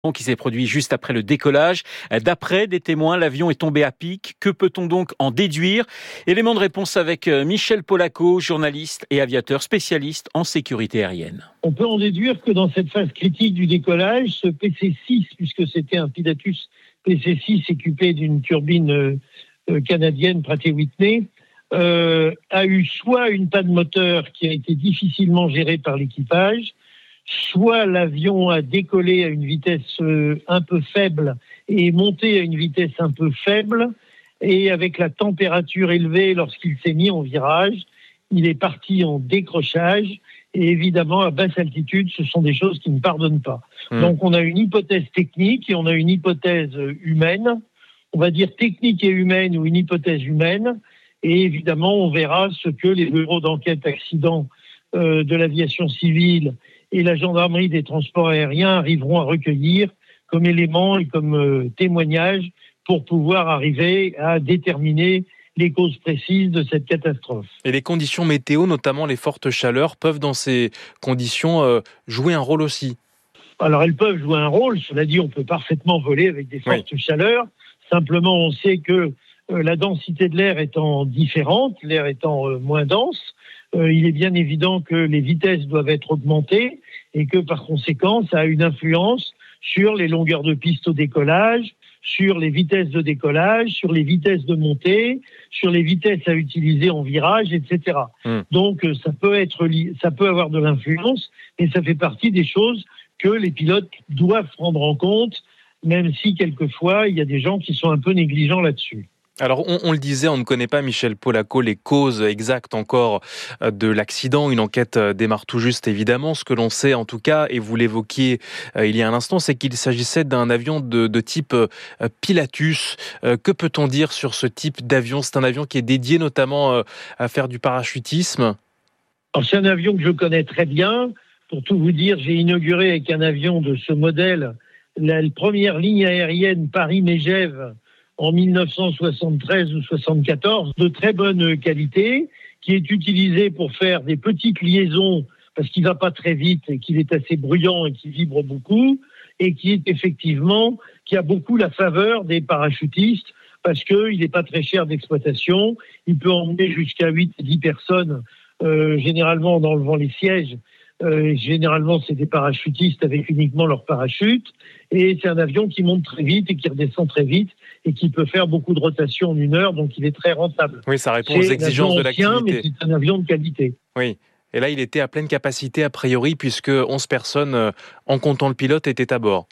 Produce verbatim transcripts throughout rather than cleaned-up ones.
qui s'est produit juste après le décollage. D'après des témoins, l'avion est tombé à pic. Que peut-on donc en déduire ? Élément de réponse avec Michel Polacco, journaliste et aviateur spécialiste en sécurité aérienne. On peut en déduire que dans cette phase critique du décollage, ce P C six, puisque c'était un Pilatus P C six équipé d'une turbine euh, canadienne Pratt et Whitney, euh, a eu soit une panne moteur qui a été difficilement gérée par l'équipage, soit l'avion a décollé à une vitesse euh, un peu faible et est monté à une vitesse un peu faible, et avec la température élevée lorsqu'il s'est mis en virage, il est parti en décrochage, et évidemment à basse altitude, ce sont des choses qui ne pardonnent pas. Mmh. Donc on a une hypothèse technique et on a une hypothèse humaine, on va dire technique et humaine ou une hypothèse humaine, et évidemment on verra ce que les bureaux d'enquête accident euh, de l'aviation civile et la gendarmerie des transports aériens arriveront à recueillir comme éléments et comme euh, témoignages pour pouvoir arriver à déterminer les causes précises de cette catastrophe. Et les conditions météo, notamment les fortes chaleurs, peuvent dans ces conditions euh, jouer un rôle aussi ? Alors elles peuvent jouer un rôle, cela dit on peut parfaitement voler avec des fortes oui. chaleurs, simplement on sait que euh, la densité de l'air étant différente, l'air étant euh, moins dense, Euh, il est bien évident que les vitesses doivent être augmentées et que par conséquent, ça a une influence sur les longueurs de piste au décollage, sur les vitesses de décollage, sur les vitesses de montée, sur les vitesses à utiliser en virage, et cetera. Mmh. Donc, ça peut être, ça peut avoir de l'influence, mais ça fait partie des choses que les pilotes doivent prendre en compte, même si quelquefois, il y a des gens qui sont un peu négligents là-dessus. Alors, on, on le disait, on ne connaît pas, Michel Polacco, les causes exactes encore de l'accident. Une enquête démarre tout juste, évidemment. Ce que l'on sait, en tout cas, et vous l'évoquiez euh, il y a un instant, c'est qu'il s'agissait d'un avion de, de type euh, Pilatus. Euh, que peut-on dire sur ce type d'avion ? C'est un avion qui est dédié notamment euh, à faire du parachutisme. Alors, c'est un avion que je connais très bien. Pour tout vous dire, j'ai inauguré avec un avion de ce modèle la première ligne aérienne Paris-Megève en dix-neuf cent soixante-treize ou soixante-quatorze, de très bonne qualité, qui est utilisé pour faire des petites liaisons, parce qu'il ne va pas très vite et qu'il est assez bruyant et qu'il vibre beaucoup, et qui est effectivement, qui a beaucoup la faveur des parachutistes, parce qu'il n'est pas très cher d'exploitation, il peut emmener jusqu'à huit à dix personnes, euh, généralement en enlevant les sièges. Euh, généralement, c'est des parachutistes avec uniquement leur parachute, et c'est un avion qui monte très vite et qui redescend très vite, et qui peut faire beaucoup de rotations en une heure, donc il est très rentable. Oui, ça répond aux exigences de l'activité. C'est mais c'est un avion de qualité. Oui, et là, il était à pleine capacité a priori, puisque onze personnes, en comptant le pilote, étaient à bord.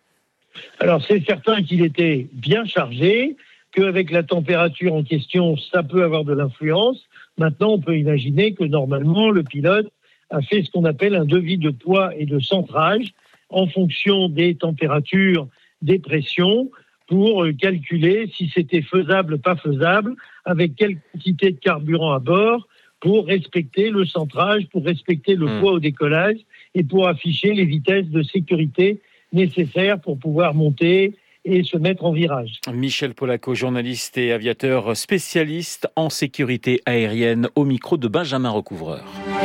Alors, c'est certain qu'il était bien chargé, qu'avec la température en question, ça peut avoir de l'influence. Maintenant, on peut imaginer que normalement, le pilote a fait ce qu'on appelle un devis de poids et de centrage en fonction des températures, des pressions, pour calculer si c'était faisable ou pas faisable, avec quelle quantité de carburant à bord, pour respecter le centrage, pour respecter le mmh. poids au décollage et pour afficher les vitesses de sécurité nécessaires pour pouvoir monter et se mettre en virage. Michel Polacco, journaliste et aviateur spécialiste en sécurité aérienne, au micro de Benjamin Recouvreur.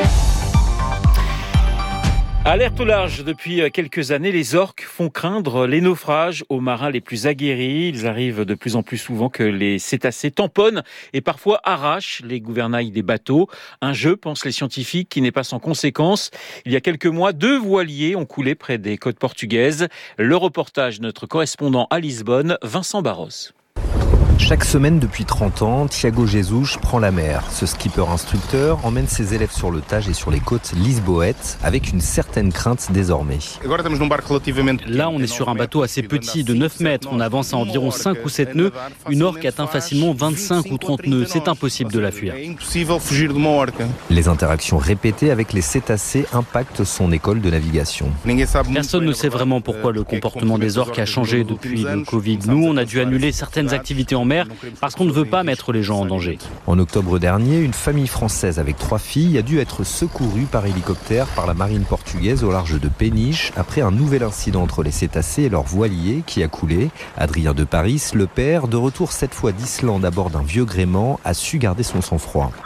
Alerte au large, depuis quelques années, les orques font craindre les naufrages aux marins les plus aguerris. Ils arrivent de plus en plus souvent que les cétacés tamponnent et parfois arrachent les gouvernails des bateaux. Un jeu, pensent les scientifiques, qui n'est pas sans conséquences. Il y a quelques mois, deux voiliers ont coulé près des côtes portugaises. Le reportage de notre correspondant à Lisbonne, Vincent Barros. Chaque semaine depuis trente ans, Tiago Jesus prend la mer. Ce skipper-instructeur emmène ses élèves sur le Tage et sur les côtes lisboètes, avec une certaine crainte désormais. Là, on est sur un bateau assez petit, de neuf mètres. On avance à environ cinq ou sept nœuds. Une orque atteint facilement vingt-cinq ou trente nœuds. C'est impossible de la fuir. Les interactions répétées avec les cétacés impactent son école de navigation. Personne ne sait vraiment pourquoi le comportement des orques a changé depuis le Covid. Nous, on a dû annuler certaines activités en mer parce qu'on ne veut pas mettre les gens en danger. En octobre dernier, une famille française avec trois filles a dû être secourue par hélicoptère par la marine portugaise au large de Péniche après un nouvel incident entre les cétacés et leur voilier qui a coulé. Adrien de Paris, le père, de retour cette fois d'Islande à bord d'un vieux gréement, a su garder son sang-froid. À chaque coup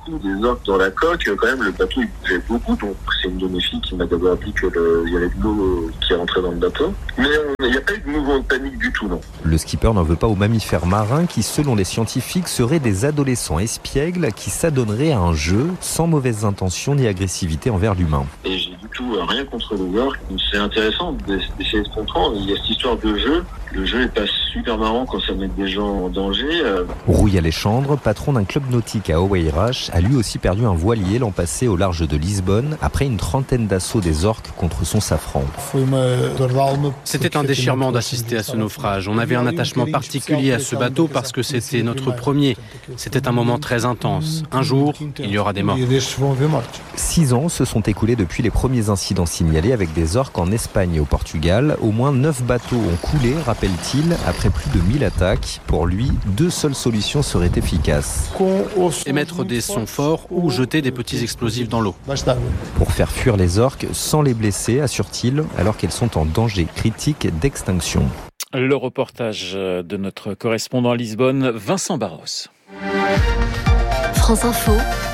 coup des orques dans la coque, quand même le bateau il bougeait beaucoup, donc c'est une de mes filles qui m'a d'abord dit qu'il y avait de l'eau qui rentrait dans le bateau. Mais il n'y a pas eu de mouvement de panique du tout, non. Le skipper n'en veut pas aux mammifères marins qui, selon les scientifiques, seraient des adolescents espiègles qui s'adonneraient à un jeu sans mauvaises intentions ni agressivité envers l'humain. Et j'ai du tout rien contre les orques, c'est intéressant d'essayer de comprendre, il y a cette histoire de jeu. Le jeu est pas super marrant quand ça met des gens en danger. Rouy Alexandre, patron d'un club nautique à Oeiras, a lui aussi perdu un voilier l'an passé au large de Lisbonne après une trentaine d'assauts des orques contre son safran. C'était un déchirement d'assister à ce naufrage. On avait un attachement particulier à ce bateau parce que c'était notre premier. C'était un moment très intense. Un jour, il y aura des morts. Six ans se sont écoulés depuis les premiers incidents signalés avec des orques en Espagne et au Portugal. Au moins neuf bateaux ont coulé, rappelle-t-il, après plus de mille attaques. Pour lui, deux seules solutions seraient efficaces. Émettre des sons forts ou jeter des petits explosifs dans l'eau. Pour faire fuir les orques sans les blesser, assure-t-il, alors qu'elles sont en danger critique d'extinction. Le reportage de notre correspondant à Lisbonne, Vincent Barros. France Info,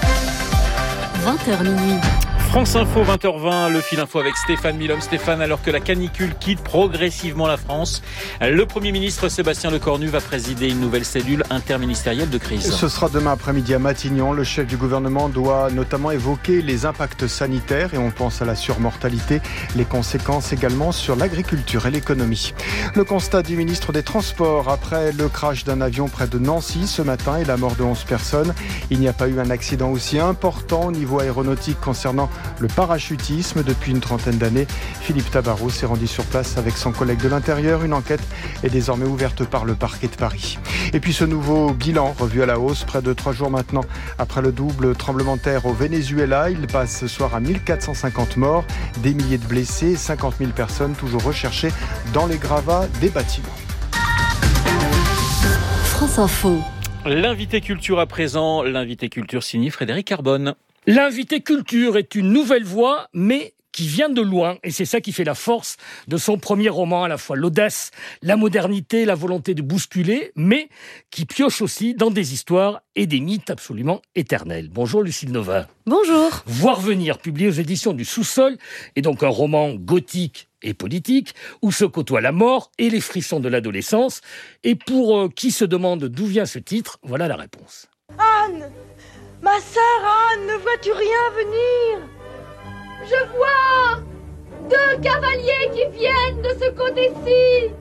vingt heures minuit. France Info, vingt heures vingt, le fil info avec Stéphane Milhomme. Stéphane, alors que la canicule quitte progressivement la France, le Premier ministre Sébastien Lecornu va présider une nouvelle cellule interministérielle de crise. Ce sera demain après-midi à Matignon. Le chef du gouvernement doit notamment évoquer les impacts sanitaires et on pense à la surmortalité, les conséquences également sur l'agriculture et l'économie. Le constat du ministre des Transports après le crash d'un avion près de Nancy ce matin et la mort de onze personnes. Il n'y a pas eu un accident aussi important au niveau aéronautique concernant le parachutisme depuis une trentaine d'années. Philippe Tabarot s'est rendu sur place avec son collègue de l'Intérieur. Une enquête est désormais ouverte par le parquet de Paris. Et puis ce nouveau bilan revu à la hausse, près de trois jours maintenant après le double tremblement de terre au Venezuela. Il passe ce soir à mille quatre cent cinquante morts, des milliers de blessés, cinquante mille personnes toujours recherchées dans les gravats des bâtiments. France Info. L'invité culture à présent, l'invité culture signé Frédéric Carbone. L'invité culture est une nouvelle voix, mais qui vient de loin, et c'est ça qui fait la force de son premier roman, à la fois l'audace, la modernité, la volonté de bousculer, mais qui pioche aussi dans des histoires et des mythes absolument éternels. Bonjour Lucille Nova. Bonjour. Voir venir, publié aux éditions du Sous-sol, est donc un roman gothique et politique, où se côtoient la mort et les frissons de l'adolescence. Et pour euh, qui se demande d'où vient ce titre, voilà la réponse. Anne! Ma sœur Anne, ne vois-tu rien venir? Je vois deux cavaliers qui viennent de ce côté-ci.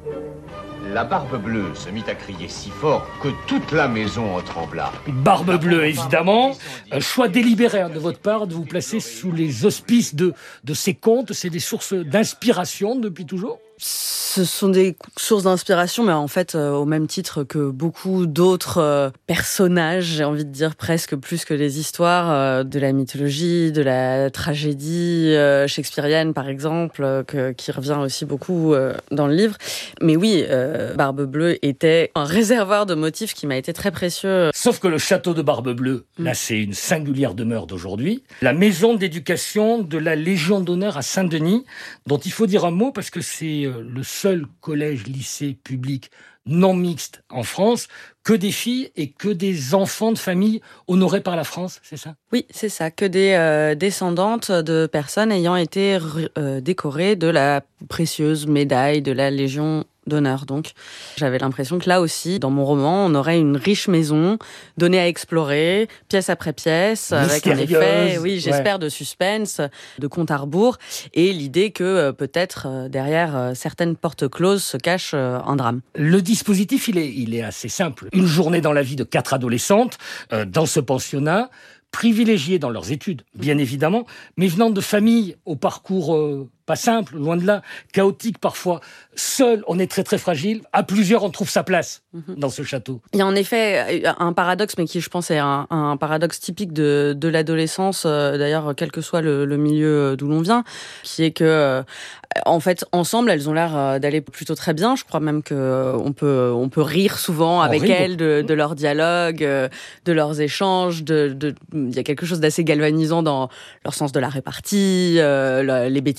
La Barbe Bleue se mit à crier si fort que toute la maison en trembla. Barbe Bleue, évidemment. Un choix délibéré de votre part de vous placer sous les auspices de, de ces contes. C'est des sources d'inspiration depuis toujours? Ce sont des sources d'inspiration, mais en fait, euh, au même titre que beaucoup d'autres euh, personnages, j'ai envie de dire presque plus que les histoires euh, de la mythologie, de la tragédie euh, shakespearienne, par exemple, euh, que, qui revient aussi beaucoup euh, dans le livre. Mais oui, euh, Barbe Bleue était un réservoir de motifs qui m'a été très précieux. Sauf que le château de Barbe Bleue, mmh. là, c'est une singulière demeure d'aujourd'hui. La maison d'éducation de la Légion d'honneur à Saint-Denis, dont il faut dire un mot parce que c'est le seul collège-lycée public non mixte en France, que des filles et que des enfants de famille honorés par la France, c'est ça? Oui, c'est ça, que des euh, descendantes de personnes ayant été euh, décorées de la précieuse médaille de la Légion d'honneur. Donc, j'avais l'impression que là aussi, dans mon roman, on aurait une riche maison donnée à explorer, pièce après pièce, avec un effet, oui, j'espère, ouais. de suspense, de compte à rebours, et l'idée que euh, peut-être euh, derrière euh, certaines portes closes se cache euh, un drame. Le dispositif, il est, il est assez simple. Une journée dans la vie de quatre adolescentes, euh, dans ce pensionnat, privilégiées dans leurs études, bien évidemment, mais venant de familles au parcours euh, pas simple, loin de là, chaotique parfois. Seul, on est très très fragile. À plusieurs, on trouve sa place mmh. dans ce château. Il y a en effet un paradoxe, mais qui, je pense, est un, un paradoxe typique de, de l'adolescence, euh, d'ailleurs, quel que soit le, le milieu d'où l'on vient, qui est que, euh, en fait, ensemble, elles ont l'air d'aller plutôt très bien. Je crois même que euh, on peut, on peut rire souvent on avec elles de, de leurs dialogues, euh, de leurs échanges. De, de, il y a quelque chose d'assez galvanisant dans leur sens de la répartie, euh, les bêtises qu'elles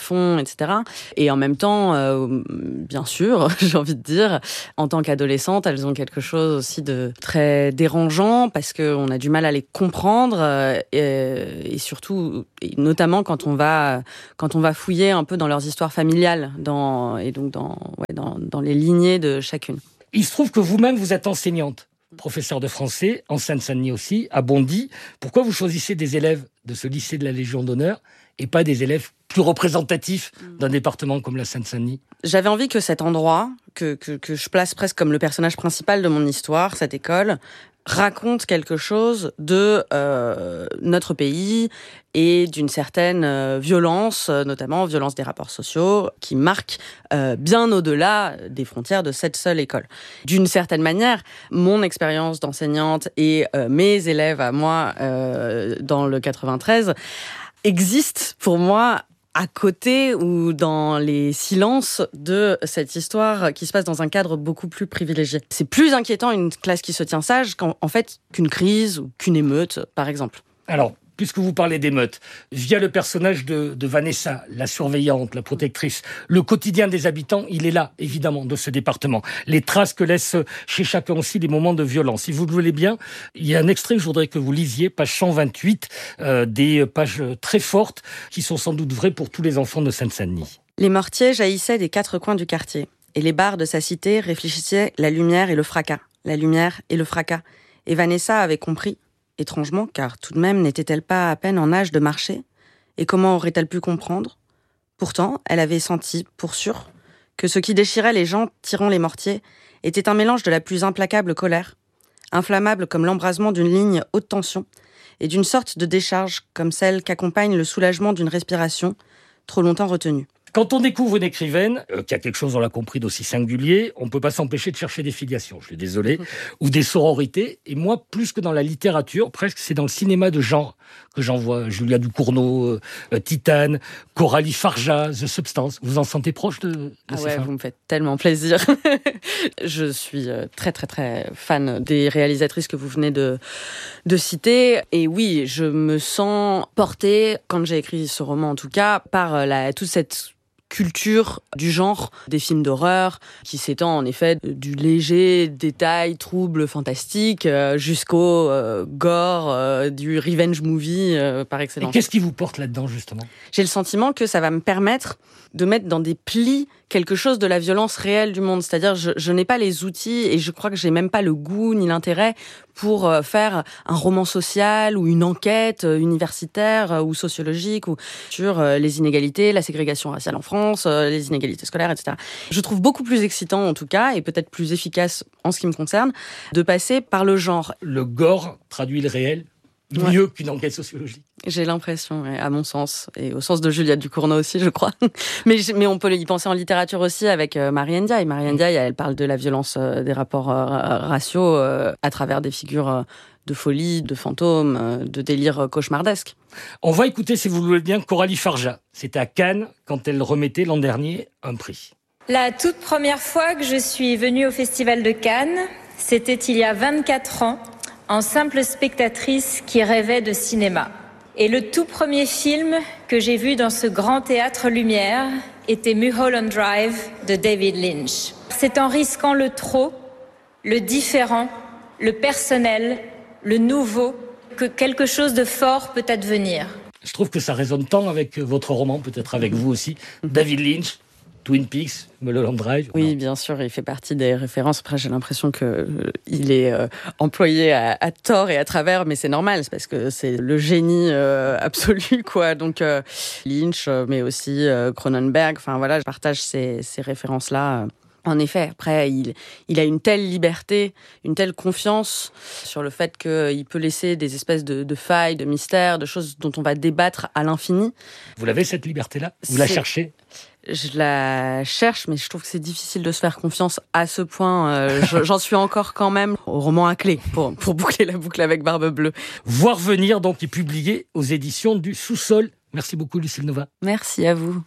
font, et cetera. Et en même temps, euh, bien sûr, j'ai envie de dire, en tant qu'adolescentes, elles ont quelque chose aussi de très dérangeant parce qu'on a du mal à les comprendre euh, et, et surtout, et notamment quand on va quand on va fouiller un peu dans leurs histoires familiales, dans et donc dans ouais, dans, dans les lignées de chacune. Il se trouve que vous-même vous êtes enseignante, professeure de français en Seine-Saint-Denis aussi, à Bondy. Pourquoi vous choisissez des élèves de ce lycée de la Légion d'honneur et pas des élèves plus représentatifs d'un département comme la Seine-Saint-Denis? J'avais envie que cet endroit, que, que, que je place presque comme le personnage principal de mon histoire, cette école, raconte quelque chose de euh, notre pays et d'une certaine euh, violence, notamment violence des rapports sociaux, qui marque euh, bien au-delà des frontières de cette seule école. D'une certaine manière, mon expérience d'enseignante et euh, mes élèves à moi euh, dans le quatre-vingt-treize existent pour moi à côté ou dans les silences de cette histoire qui se passe dans un cadre beaucoup plus privilégié. C'est plus inquiétant une classe qui se tient sage qu'en en fait qu'une crise ou qu'une émeute, par exemple. Alors, puisque vous parlez d'émeute, via le personnage de, de Vanessa, la surveillante, la protectrice, le quotidien des habitants, il est là, évidemment, de ce département. Les traces que laissent chez chacun aussi des moments de violence. Si vous le voulez bien, il y a un extrait que je voudrais que vous lisiez, page cent vingt-huit, euh, des pages très fortes qui sont sans doute vraies pour tous les enfants de Seine-Saint-Denis. Les mortiers jaillissaient des quatre coins du quartier, et les bars de sa cité réfléchissaient la lumière et le fracas, la lumière et le fracas. Et Vanessa avait compris, étrangement, car tout de même n'était-elle pas à peine en âge de marcher? Et comment aurait-elle pu comprendre? Pourtant, elle avait senti, pour sûr, que ce qui déchirait les gens tirant les mortiers était un mélange de la plus implacable colère, inflammable comme l'embrasement d'une ligne haute tension, et d'une sorte de décharge comme celle qu'accompagne le soulagement d'une respiration trop longtemps retenue. Quand on découvre une écrivaine, euh, qui a quelque chose, on l'a compris, d'aussi singulier, on ne peut pas s'empêcher de chercher des filiations, je suis désolé, ou des sororités. Et moi, plus que dans la littérature, presque, c'est dans le cinéma de genre que j'en vois. Julia Ducournau, euh, Titane, Coralie Farja, The Substance. Vous en sentez proche de, de ah ces ouais, femmes? Vous me faites tellement plaisir. Je suis très, très, très fan des réalisatrices que vous venez de, de citer. Et oui, je me sens portée, quand j'ai écrit ce roman en tout cas, par la, toute cette culture du genre des films d'horreur qui s'étend en effet du léger détail trouble fantastique euh, jusqu'au euh, gore euh, du revenge movie euh, par excellence. Et qu'est-ce qui vous porte là-dedans justement? J'ai le sentiment que ça va me permettre de mettre dans des plis quelque chose de la violence réelle du monde. C'est-à-dire, je, je n'ai pas les outils et je crois que j'ai même pas le goût ni l'intérêt pour faire un roman social ou une enquête universitaire ou sociologique ou sur les inégalités, la ségrégation raciale en France, les inégalités scolaires, et cetera. Je trouve beaucoup plus excitant, en tout cas, et peut-être plus efficace en ce qui me concerne, de passer par le genre. Le gore traduit le réel mieux ouais. qu'une enquête sociologique. J'ai l'impression, à mon sens, et au sens de Juliette Ducournau aussi, je crois. mais, mais on peut y penser en littérature aussi avec Marie Ndiaye. Marie Ndiaye, elle parle de la violence des rapports raciaux à travers des figures de folie, de fantômes, de délire cauchemardesque. On va écouter, si vous le voulez bien, Coralie Farja. C'était à Cannes, quand elle remettait l'an dernier un prix. La toute première fois que je suis venue au Festival de Cannes, c'était il y a vingt-quatre ans, en simple spectatrice qui rêvait de cinéma. Et le tout premier film que j'ai vu dans ce grand théâtre Lumière était Mulholland Drive de David Lynch. C'est en risquant le trop, le différent, le personnel, le nouveau, que quelque chose de fort peut advenir. Je trouve que ça résonne tant avec votre roman, peut-être avec vous aussi. David Lynch, Twin Peaks, Mulholland Drive. Oui, bien sûr, il fait partie des références. Après, j'ai l'impression qu'il euh, est euh, employé à, à tort et à travers, mais c'est normal, c'est parce que c'est le génie euh, absolu, quoi. Donc, euh, Lynch, mais aussi euh, Cronenberg, enfin voilà, je partage ces, ces références-là. En effet, après, il, il a une telle liberté, une telle confiance sur le fait qu'il peut laisser des espèces de, de failles, de mystères, de choses dont on va débattre à l'infini. Vous l'avez, cette liberté-là? Vous la cherchez? Je la cherche, mais je trouve que c'est difficile de se faire confiance à ce point. Euh, j'en suis encore quand même au roman à clé, pour, pour boucler la boucle avec Barbe Bleue. Voir venir, donc, est publié aux éditions du Sous-Sol. Merci beaucoup, Lucille Nova. Merci à vous.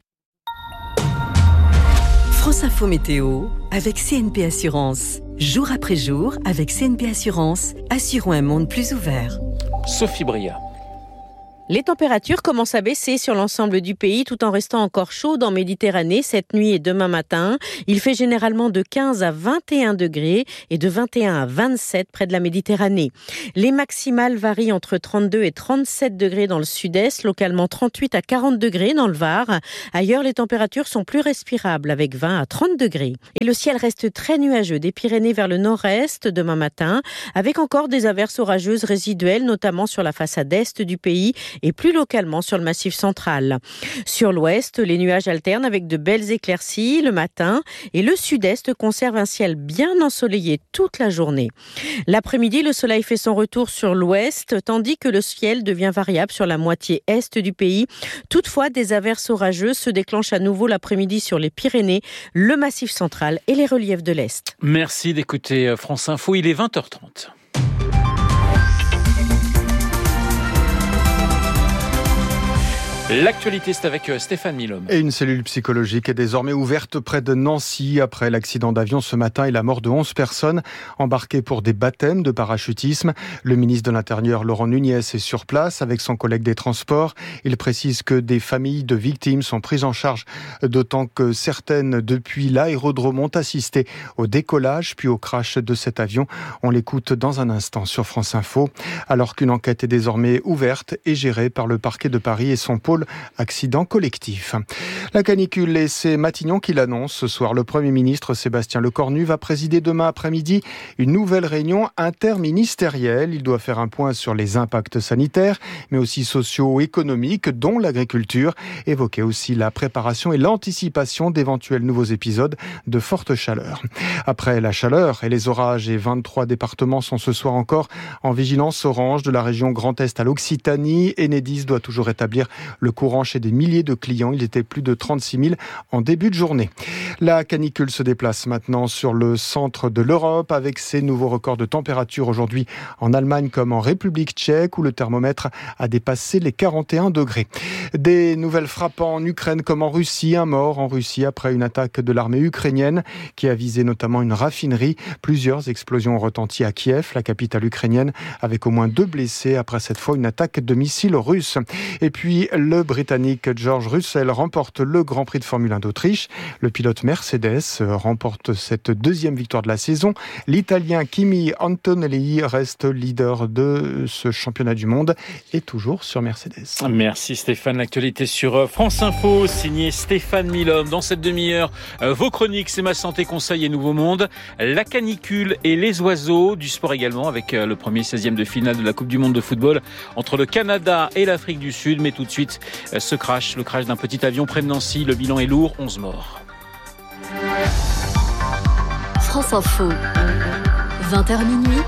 France Info Météo avec C N P Assurance. Jour après jour, avec C N P Assurance, assurons un monde plus ouvert. Sophie Bria. Les températures commencent à baisser sur l'ensemble du pays tout en restant encore chaudes en Méditerranée cette nuit et demain matin. Il fait généralement de quinze à vingt et un degrés et de vingt et un à vingt-sept près de la Méditerranée. Les maximales varient entre trente-deux et trente-sept degrés dans le sud-est, localement trente-huit à quarante degrés dans le Var. Ailleurs, les températures sont plus respirables avec vingt à trente degrés. Et le ciel reste très nuageux des Pyrénées vers le nord-est demain matin, avec encore des averses orageuses résiduelles, notamment sur la façade est du pays et plus localement sur le massif central. Sur l'ouest, les nuages alternent avec de belles éclaircies le matin et le sud-est conserve un ciel bien ensoleillé toute la journée. L'après-midi, le soleil fait son retour sur l'ouest, tandis que le ciel devient variable sur la moitié est du pays. Toutefois, des averses orageuses se déclenchent à nouveau l'après-midi sur les Pyrénées, le massif central et les reliefs de l'Est. Merci d'écouter France Info, il est vingt heures trente. L'actualité, c'est avec Stéphane Milhomme. Et une cellule psychologique est désormais ouverte près de Nancy après l'accident d'avion ce matin et la mort de onze personnes embarquées pour des baptêmes de parachutisme. Le ministre de l'Intérieur, Laurent Nunez, est sur place avec son collègue des Transports. Il précise que des familles de victimes sont prises en charge, d'autant que certaines, depuis l'aérodrome, ont assisté au décollage puis au crash de cet avion. On l'écoute dans un instant sur France Info, alors qu'une enquête est désormais ouverte et gérée par le parquet de Paris et son pôle accident collectif. La canicule, et c'est Matignon qui l'annonce ce soir. Le Premier ministre Sébastien Lecornu va présider demain après-midi une nouvelle réunion interministérielle. Il doit faire un point sur les impacts sanitaires, mais aussi socio-économiques, dont l'agriculture. Évoquer aussi la préparation et l'anticipation d'éventuels nouveaux épisodes de forte chaleur. Après la chaleur et les orages, et vingt-trois départements sont ce soir encore en vigilance orange, de la région Grand Est à l'Occitanie. Enedis doit toujours établir le courant chez des milliers de clients. Il était plus de trente-six mille en début de journée. La canicule se déplace maintenant sur le centre de l'Europe avec ses nouveaux records de température aujourd'hui en Allemagne comme en République tchèque où le thermomètre a dépassé les quarante et un degrés. Des nouvelles frappes en Ukraine comme en Russie. Un mort en Russie après une attaque de l'armée ukrainienne qui a visé notamment une raffinerie. Plusieurs explosions ont retenti à Kiev, la capitale ukrainienne, avec au moins deux blessés après cette fois une attaque de missiles russes. Et puis le Britannique George Russell remporte le Grand Prix de Formule un d'Autriche. Le pilote Mercedes remporte cette deuxième victoire de la saison. L'Italien Kimi Antonelli reste leader de ce championnat du monde et toujours sur Mercedes. Merci Stéphane. L'actualité sur France Info, signé Stéphane Milhomme. Dans cette demi-heure, vos chroniques, c'est Ma Santé Conseil et Nouveau Monde. La canicule et les oiseaux. Du sport également avec le premier seizième de finale de la Coupe du Monde de football entre le Canada et l'Afrique du Sud. Mais tout de suite, ce crash, le crash d'un petit avion près de Nancy. Le bilan est lourd, onze morts. France Info, vingt heures minuit.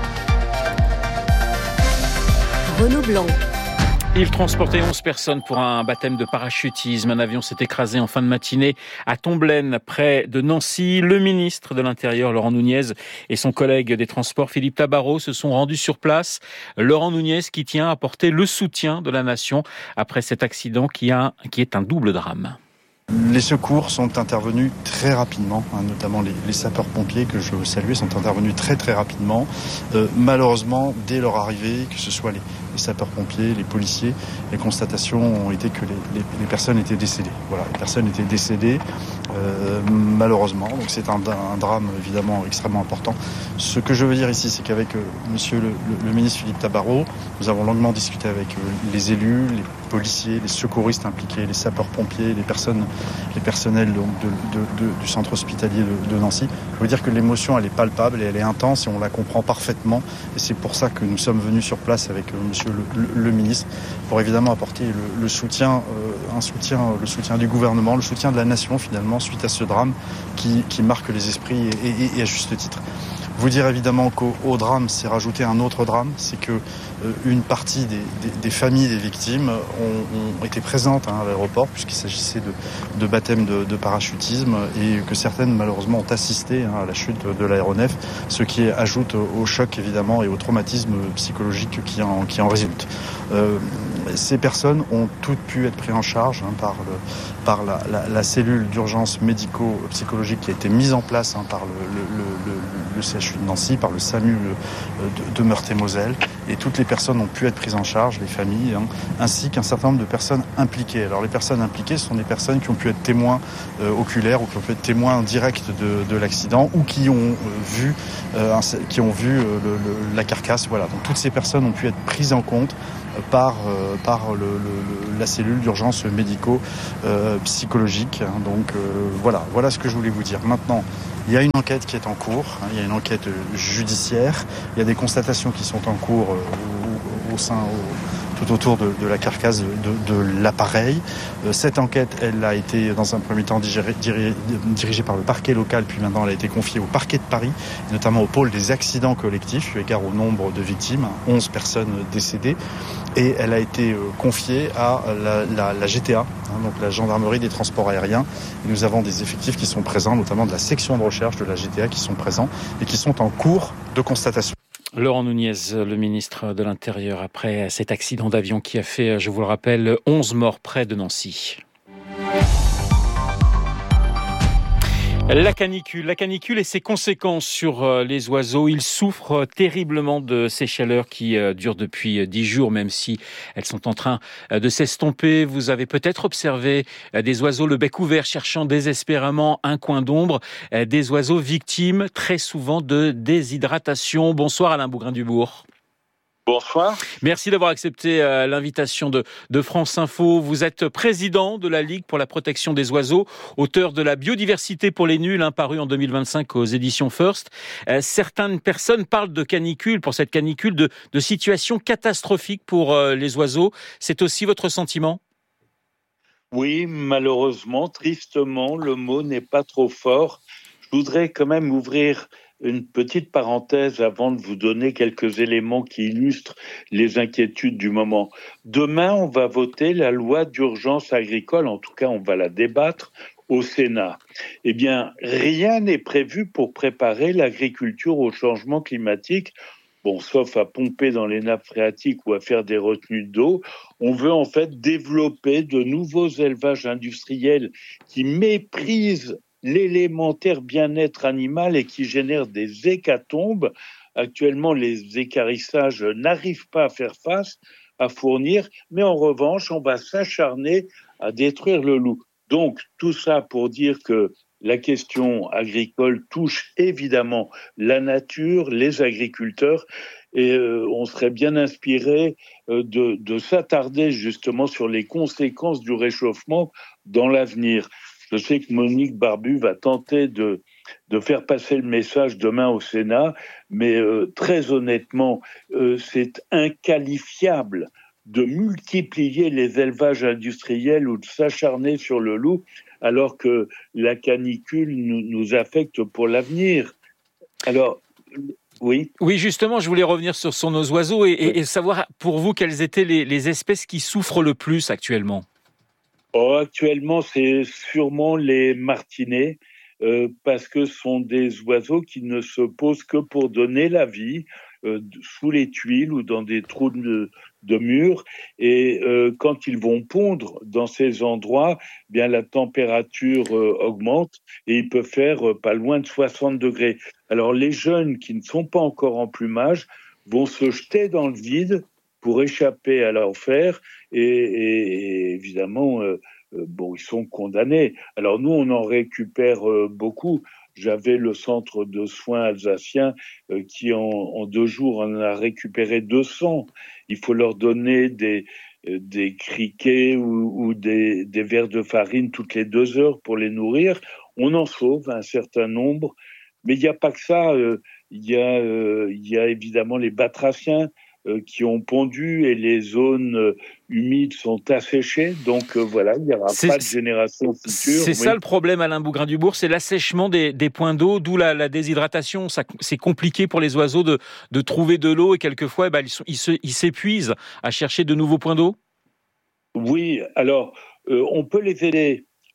Renaud Blanc. Il transportait onze personnes pour un baptême de parachutisme. Un avion s'est écrasé en fin de matinée à Tomblaine, près de Nancy. Le ministre de l'Intérieur, Laurent Nunez, et son collègue des Transports, Philippe Tabarot, se sont rendus sur place. Laurent Nunez qui tient à apporter le soutien de la nation après cet accident qui, a, qui est un double drame. Les secours sont intervenus très rapidement, hein, notamment les, les sapeurs-pompiers que je veux saluer sont intervenus très très rapidement. Euh, malheureusement, dès leur arrivée, que ce soit les, les sapeurs-pompiers, les policiers, les constatations ont été que les, les, les personnes étaient décédées. Voilà, les personnes étaient décédées euh, malheureusement. Donc c'est un, un drame évidemment extrêmement important. Ce que je veux dire ici, c'est qu'avec euh, Monsieur le, le, le ministre Philippe Tabarot, nous avons longuement discuté avec euh, les élus, les policiers, les secouristes impliqués, les sapeurs-pompiers, les personnes, les personnels donc de, de, de, du centre hospitalier de, de Nancy. Je veux dire que l'émotion, elle est palpable et elle est intense et on la comprend parfaitement. Et c'est pour ça que nous sommes venus sur place avec euh, Monsieur le, le, le ministre pour évidemment apporter le, le soutien, euh, un soutien, le soutien du gouvernement, le soutien de la nation finalement suite à ce drame qui, qui marque les esprits et, et, et à juste titre. Vous dire évidemment qu'au au drame s'est rajouté un autre drame, c'est que euh, une partie des, des, des familles des victimes ont, ont été présentes hein, à l'aéroport puisqu'il s'agissait de, de baptême de, de parachutisme et que certaines malheureusement ont assisté hein, à la chute de, de l'aéronef, ce qui ajoute au, au choc évidemment et au traumatisme psychologique qui en, qui en résulte. Euh, ces personnes ont toutes pu être prises en charge hein, par, le, par la, la, la cellule d'urgence médico-psychologique qui a été mise en place hein, par le, le, le, le, le C H U de Nancy, par le SAMU de, de Meurthe-et-Moselle. et toutes les personnes ont pu être prises en charge, les familles, hein, ainsi qu'un certain nombre de personnes impliquées. Alors les personnes impliquées, ce sont des personnes qui ont pu être témoins euh, oculaires ou qui ont pu être témoins directs de, de l'accident ou qui ont euh, vu, euh, qui ont vu euh, le, le, la carcasse. Voilà. Donc toutes ces personnes ont pu être prises en compte par, euh, par le, le, la cellule d'urgence médico-psychologique. Euh, hein. Donc euh, voilà, voilà ce que je voulais vous dire. Maintenant, il y a une enquête qui est en cours, hein, il y a une enquête judiciaire, il y a des constatations qui sont en cours euh, au, au sein, au, tout autour de, de la carcasse de, de, de l'appareil. Euh, cette enquête, elle a été dans un premier temps digéré, dirigée, dirigée par le parquet local, puis maintenant elle a été confiée au parquet de Paris, notamment au pôle des accidents collectifs, eu égard au nombre de victimes, onze personnes décédées, et elle a été euh, confiée à la, la, la G T A, hein, donc la gendarmerie des transports aériens. Et nous avons des effectifs qui sont présents, notamment de la section de recherche de la G T A qui sont présents et qui sont en cours de constatation. Laurent Nunez, le ministre de l'Intérieur, après cet accident d'avion qui a fait, je vous le rappelle, onze morts près de Nancy. La canicule, la canicule et ses conséquences sur les oiseaux. Ils souffrent terriblement de ces chaleurs qui durent depuis dix jours, même si elles sont en train de s'estomper. Vous avez peut-être observé des oiseaux le bec ouvert cherchant désespérément un coin d'ombre. Des oiseaux victimes très souvent de déshydratation. Bonsoir Alain Bougrain-Dubourg. Bonsoir. Merci d'avoir accepté euh, l'invitation de, de France Info. Vous êtes président de la Ligue pour la protection des oiseaux, auteur de La biodiversité pour les nuls, hein, paru en deux mille vingt-cinq aux éditions First. Euh, certaines personnes parlent de canicule, pour cette canicule, de, de situation catastrophique pour euh, les oiseaux. C'est aussi votre sentiment ? Oui, malheureusement, tristement, le mot n'est pas trop fort. Je voudrais quand même ouvrir une petite parenthèse avant de vous donner quelques éléments qui illustrent les inquiétudes du moment. Demain, on va voter la loi d'urgence agricole, en tout cas on va la débattre au Sénat. Eh bien, rien n'est prévu pour préparer l'agriculture au changement climatique. Bon, sauf à pomper dans les nappes phréatiques ou à faire des retenues d'eau. On veut en fait développer de nouveaux élevages industriels qui méprisent l'élémentaire bien-être animal et qui génère des hécatombes. Actuellement, les équarrissages n'arrivent pas à faire face, à fournir, mais en revanche, on va s'acharner à détruire le loup. Donc, tout ça pour dire que la question agricole touche évidemment la nature, les agriculteurs, et euh, on serait bien inspiré euh, de, de s'attarder justement sur les conséquences du réchauffement dans l'avenir. Je sais que Monique Barbu va tenter de, de faire passer le message demain au Sénat, mais euh, très honnêtement, euh, c'est inqualifiable de multiplier les élevages industriels ou de s'acharner sur le loup, alors que la canicule nous, nous affecte pour l'avenir. Alors, oui. Oui, justement, je voulais revenir sur, sur nos oiseaux et, et, et savoir pour vous quelles étaient les, les espèces qui souffrent le plus actuellement. Oh, actuellement, c'est sûrement les martinets, euh, parce que ce sont des oiseaux qui ne se posent que pour donner la vie, euh, sous les tuiles ou dans des trous de, de murs. Et euh, quand ils vont pondre dans ces endroits, eh bien la température euh, augmente et il peut faire euh, pas loin de soixante degrés. Alors les jeunes qui ne sont pas encore en plumage vont se jeter dans le vide pour échapper à l'enfer et, et, et évidemment, euh, euh, bon, ils sont condamnés. Alors nous, on en récupère euh, beaucoup. J'avais le centre de soins alsacien euh, qui, en, en deux jours, en a récupéré deux cents. Il faut leur donner des, euh, des criquets ou, ou des, des verres de farine toutes les deux heures pour les nourrir. On en sauve un certain nombre. Mais il n'y a pas que ça. Euh, il y a, euh, il y a évidemment les batraciens Euh, qui ont pondu et les zones euh, humides sont asséchées. Donc euh, voilà, il n'y aura c'est, pas de génération future. C'est oui. ça le problème, Alain Bougrain-Dubourg, c'est l'assèchement des, des points d'eau, d'où la, la déshydratation. Ça, c'est compliqué pour les oiseaux de, de trouver de l'eau et quelquefois, eh ben, ils, sont, ils, se, ils s'épuisent à chercher de nouveaux points d'eau. Oui, alors euh, on peut les aider.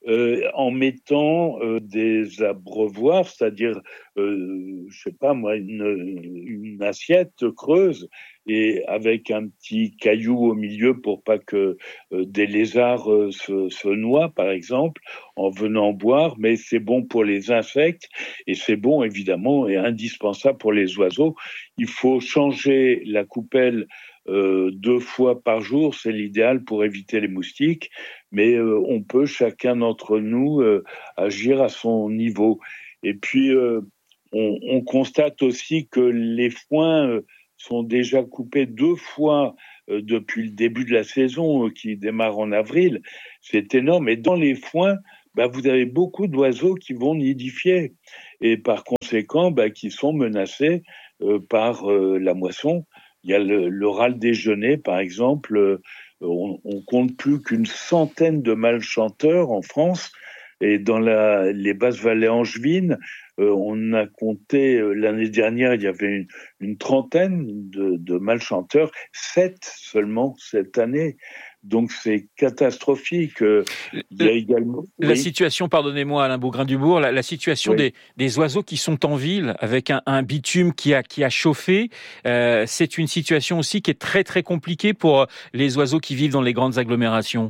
euh, en mettant euh, des abreuvoirs, c'est-à-dire, euh, je sais pas moi, une, une assiette creuse et avec un petit caillou au milieu pour pas que euh, des lézards euh, se, se noient, par exemple, en venant boire. Mais c'est bon pour les insectes et c'est bon évidemment et indispensable pour les oiseaux. Il faut changer la coupelle Euh, deux fois par jour, c'est l'idéal pour éviter les moustiques, mais euh, on peut chacun d'entre nous euh, agir à son niveau. Et puis, euh, on, on constate aussi que les foins euh, sont déjà coupés deux fois euh, depuis le début de la saison, euh, qui démarre en avril. C'est énorme. Et dans les foins, bah, vous avez beaucoup d'oiseaux qui vont nidifier et par conséquent, bah, qui sont menacés euh, par euh, la moisson. Il y a le, le râle déjeuner, par exemple. Euh, on, on compte plus qu'une centaine de malchanteurs en France. Et dans la, les basses vallées angevines, euh, on a compté, euh, l'année dernière, il y avait une, une trentaine de, de malchanteurs, sept seulement cette année. Donc c'est catastrophique. Il y a également la oui. situation, pardonnez-moi Alain Bougrain-Dubourg, la, la situation oui. des, des oiseaux qui sont en ville avec un, un bitume qui a qui a chauffé. Euh, c'est une situation aussi qui est très très compliquée pour les oiseaux qui vivent dans les grandes agglomérations.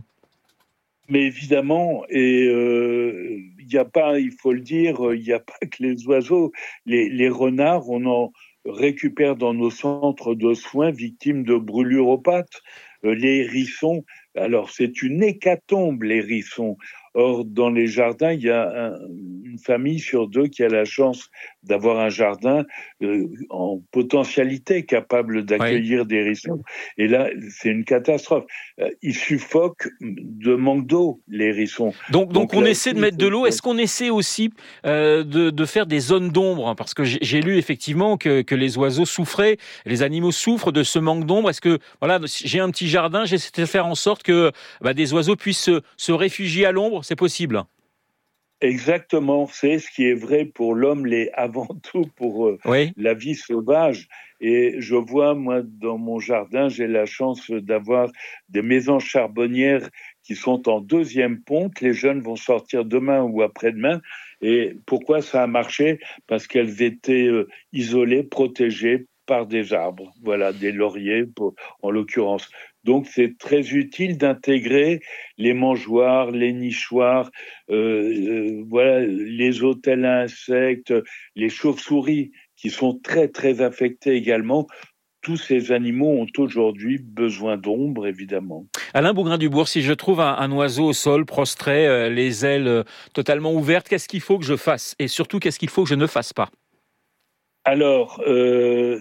Mais évidemment, et il euh, y a pas, il faut le dire, il n'y a pas que les oiseaux, les, les renards, on en récupère dans nos centres de soins victimes de brûlures aux pattes. Les hérissons, alors c'est une hécatombe, les hérissons. Or, dans les jardins, il y a un, une famille sur deux qui a la chance d'avoir un jardin euh, en potentialité capable d'accueillir oui. des hérissons. Et là, c'est une catastrophe. Euh, ils suffoquent de manque d'eau, les hérissons. Donc, donc, donc on là, essaie de mettre de l'eau. Est-ce qu'on essaie aussi euh, de, de faire des zones d'ombre ? Parce que j'ai, j'ai lu effectivement que, que les oiseaux souffraient, les animaux souffrent de ce manque d'ombre. Est-ce que, voilà, j'ai un petit jardin, j'essaie de faire en sorte que bah, des oiseaux puissent se, se réfugier à l'ombre ? C'est possible. Exactement, c'est ce qui est vrai pour l'homme, les avant tout pour euh, oui. la vie sauvage. Et je vois, moi, dans mon jardin, j'ai la chance d'avoir des maisons charbonnières qui sont en deuxième ponte. Les jeunes vont sortir demain ou après-demain. Et pourquoi ça a marché ? Parce qu'elles étaient euh, isolées, protégées par des arbres, voilà, des lauriers pour, en l'occurrence. Donc c'est très utile d'intégrer les mangeoires, les nichoirs, euh, euh, voilà, les hôtels à insectes, les chauves-souris qui sont très très affectés également. Tous ces animaux ont aujourd'hui besoin d'ombre, évidemment. Alain Bougrain-Dubourg, si je trouve un, un oiseau au sol, prostré, euh, les ailes euh, totalement ouvertes, qu'est-ce qu'il faut que je fasse ? Et surtout, qu'est-ce qu'il faut que je ne fasse pas ? Alors, euh,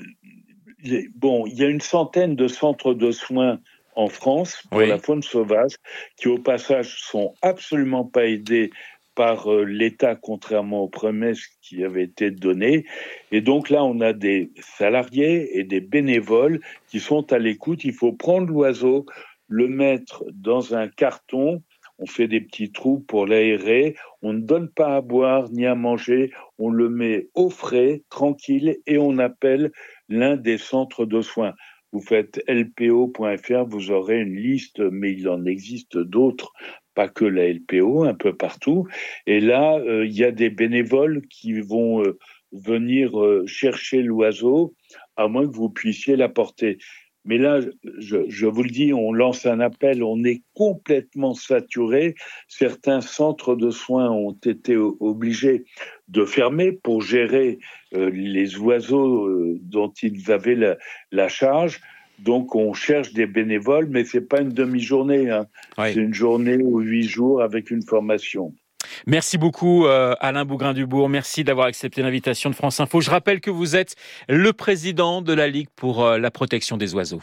bon, il y a une centaine de centres de soins en France pour oui. la faune sauvage qui, au passage, sont absolument pas aidés par euh, l'État, contrairement aux promesses qui avaient été données. Et donc là, on a des salariés et des bénévoles qui sont à l'écoute. Il faut prendre l'oiseau, le mettre dans un carton. On fait des petits trous pour l'aérer. On ne donne pas à boire ni à manger. On le met au frais, tranquille, et on appelle l'un des centres de soins. Vous faites L P O point F R, vous aurez une liste, mais il en existe d'autres, pas que la L P O, un peu partout. Et là, euh, il y a des bénévoles qui vont euh, venir euh, chercher l'oiseau, à moins que vous puissiez l'apporter. Mais là, je, je vous le dis, on lance un appel, on est complètement saturé. Certains centres de soins ont été obligés de fermer pour gérer euh, les oiseaux euh, dont ils avaient la, la charge. Donc, on cherche des bénévoles, mais c'est pas une demi-journée. Hein. Oui. C'est une journée ou huit jours avec une formation. Merci beaucoup euh, Alain Bougrain-Dubourg, merci d'avoir accepté l'invitation de France Info. Je rappelle que vous êtes le président de la Ligue pour euh, la protection des oiseaux.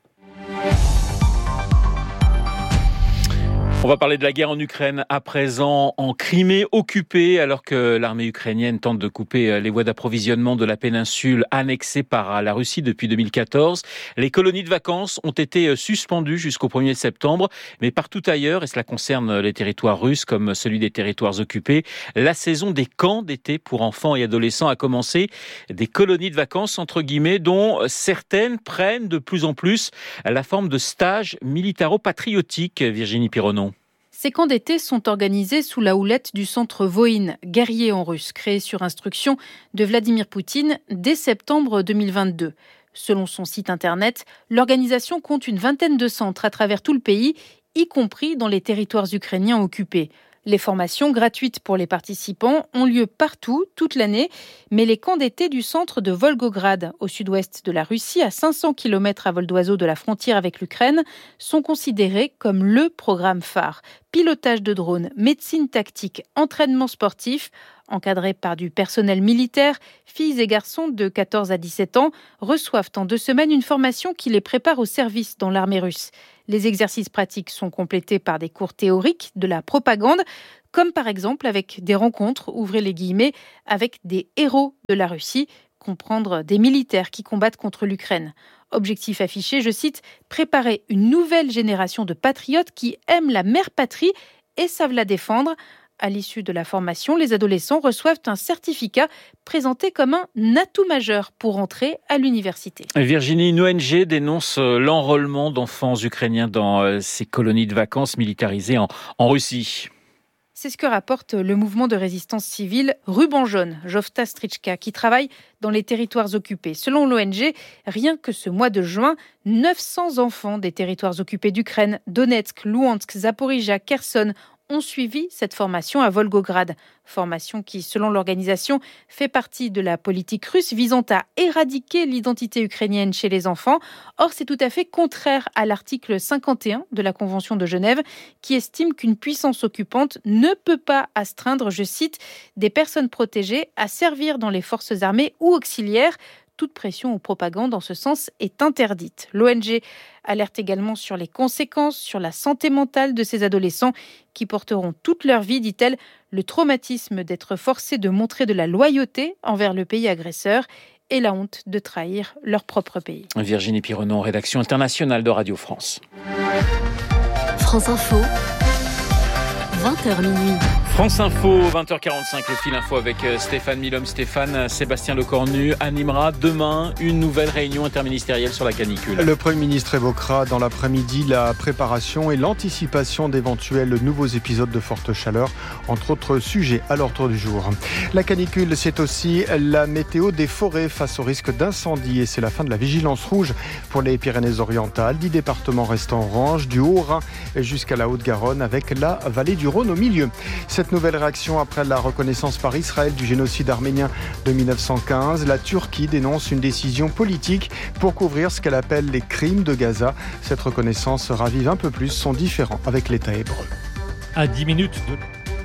On va parler de la guerre en Ukraine à présent, en Crimée occupée, alors que l'armée ukrainienne tente de couper les voies d'approvisionnement de la péninsule annexée par la Russie depuis deux mille quatorze. Les colonies de vacances ont été suspendues jusqu'au premier septembre, mais partout ailleurs, et cela concerne les territoires russes comme celui des territoires occupés, la saison des camps d'été pour enfants et adolescents a commencé. Des colonies de vacances, entre guillemets, dont certaines prennent de plus en plus la forme de stages militaro-patriotiques, Virginie Pironneau. Ces camps d'été sont organisés sous la houlette du centre Voïne, guerrier en russe, créé sur instruction de Vladimir Poutine dès septembre deux mille vingt-deux. Selon son site internet, l'organisation compte une vingtaine de centres à travers tout le pays, y compris dans les territoires ukrainiens occupés. Les formations gratuites pour les participants ont lieu partout, toute l'année, mais les camps d'été du centre de Volgograd, au sud-ouest de la Russie, à cinq cents kilomètres à vol d'oiseau de la frontière avec l'Ukraine, sont considérés comme le programme phare. Pilotage de drones, médecine tactique, entraînement sportif, encadrés par du personnel militaire, filles et garçons de quatorze à dix-sept ans reçoivent en deux semaines une formation qui les prépare au service dans l'armée russe. Les exercices pratiques sont complétés par des cours théoriques de la propagande, comme par exemple avec des rencontres, ouvrez les guillemets, avec des héros de la Russie, comprendre des militaires qui combattent contre l'Ukraine. Objectif affiché, je cite, préparer une nouvelle génération de patriotes qui aiment la mère patrie et savent la défendre. À l'issue de la formation, les adolescents reçoivent un certificat présenté comme un atout majeur pour entrer à l'université. Virginie, une O N G dénonce l'enrôlement d'enfants ukrainiens dans ces colonies de vacances militarisées en, en Russie. C'est ce que rapporte le mouvement de résistance civile Ruban Jaune, Jovta Strička, qui travaille dans les territoires occupés. Selon l'O N G, rien que ce mois de juin, neuf cents enfants des territoires occupés d'Ukraine, Donetsk, Louhansk, Zaporijia, Kherson, ont suivi cette formation à Volgograd. Formation qui, selon l'organisation, fait partie de la politique russe visant à éradiquer l'identité ukrainienne chez les enfants. Or, c'est tout à fait contraire à l'article cinquante et un de la Convention de Genève qui estime qu'une puissance occupante ne peut pas astreindre, je cite, des personnes protégées à servir dans les forces armées ou auxiliaires. Toute pression ou propagande en ce sens est interdite. L'O N G alerte également sur les conséquences sur la santé mentale de ces adolescents qui porteront toute leur vie, dit-elle, le traumatisme d'être forcés de montrer de la loyauté envers le pays agresseur et la honte de trahir leur propre pays. Virginie Pironneau, rédaction internationale de Radio France. France Info, vingt heures minuit. France Info, vingt heures quarante-cinq, le fil info avec Stéphane Milhomme. Stéphane, Sébastien Lecornu animera demain une nouvelle réunion interministérielle sur la canicule. Le Premier ministre évoquera dans l'après-midi la préparation et l'anticipation d'éventuels nouveaux épisodes de forte chaleur, entre autres sujets à l'ordre du jour. La canicule, c'est aussi la météo des forêts face au risque d'incendie et c'est la fin de la vigilance rouge pour les Pyrénées-Orientales. Dix départements restent en orange, du Haut-Rhin jusqu'à la Haute-Garonne avec la vallée du Rhône au milieu. Cette nouvelle réaction après la reconnaissance par Israël du génocide arménien de mille neuf cent quinze, la Turquie dénonce une décision politique pour couvrir ce qu'elle appelle les crimes de Gaza. Cette reconnaissance ravive un peu plus son différend avec l'État hébreu. À dix minutes de...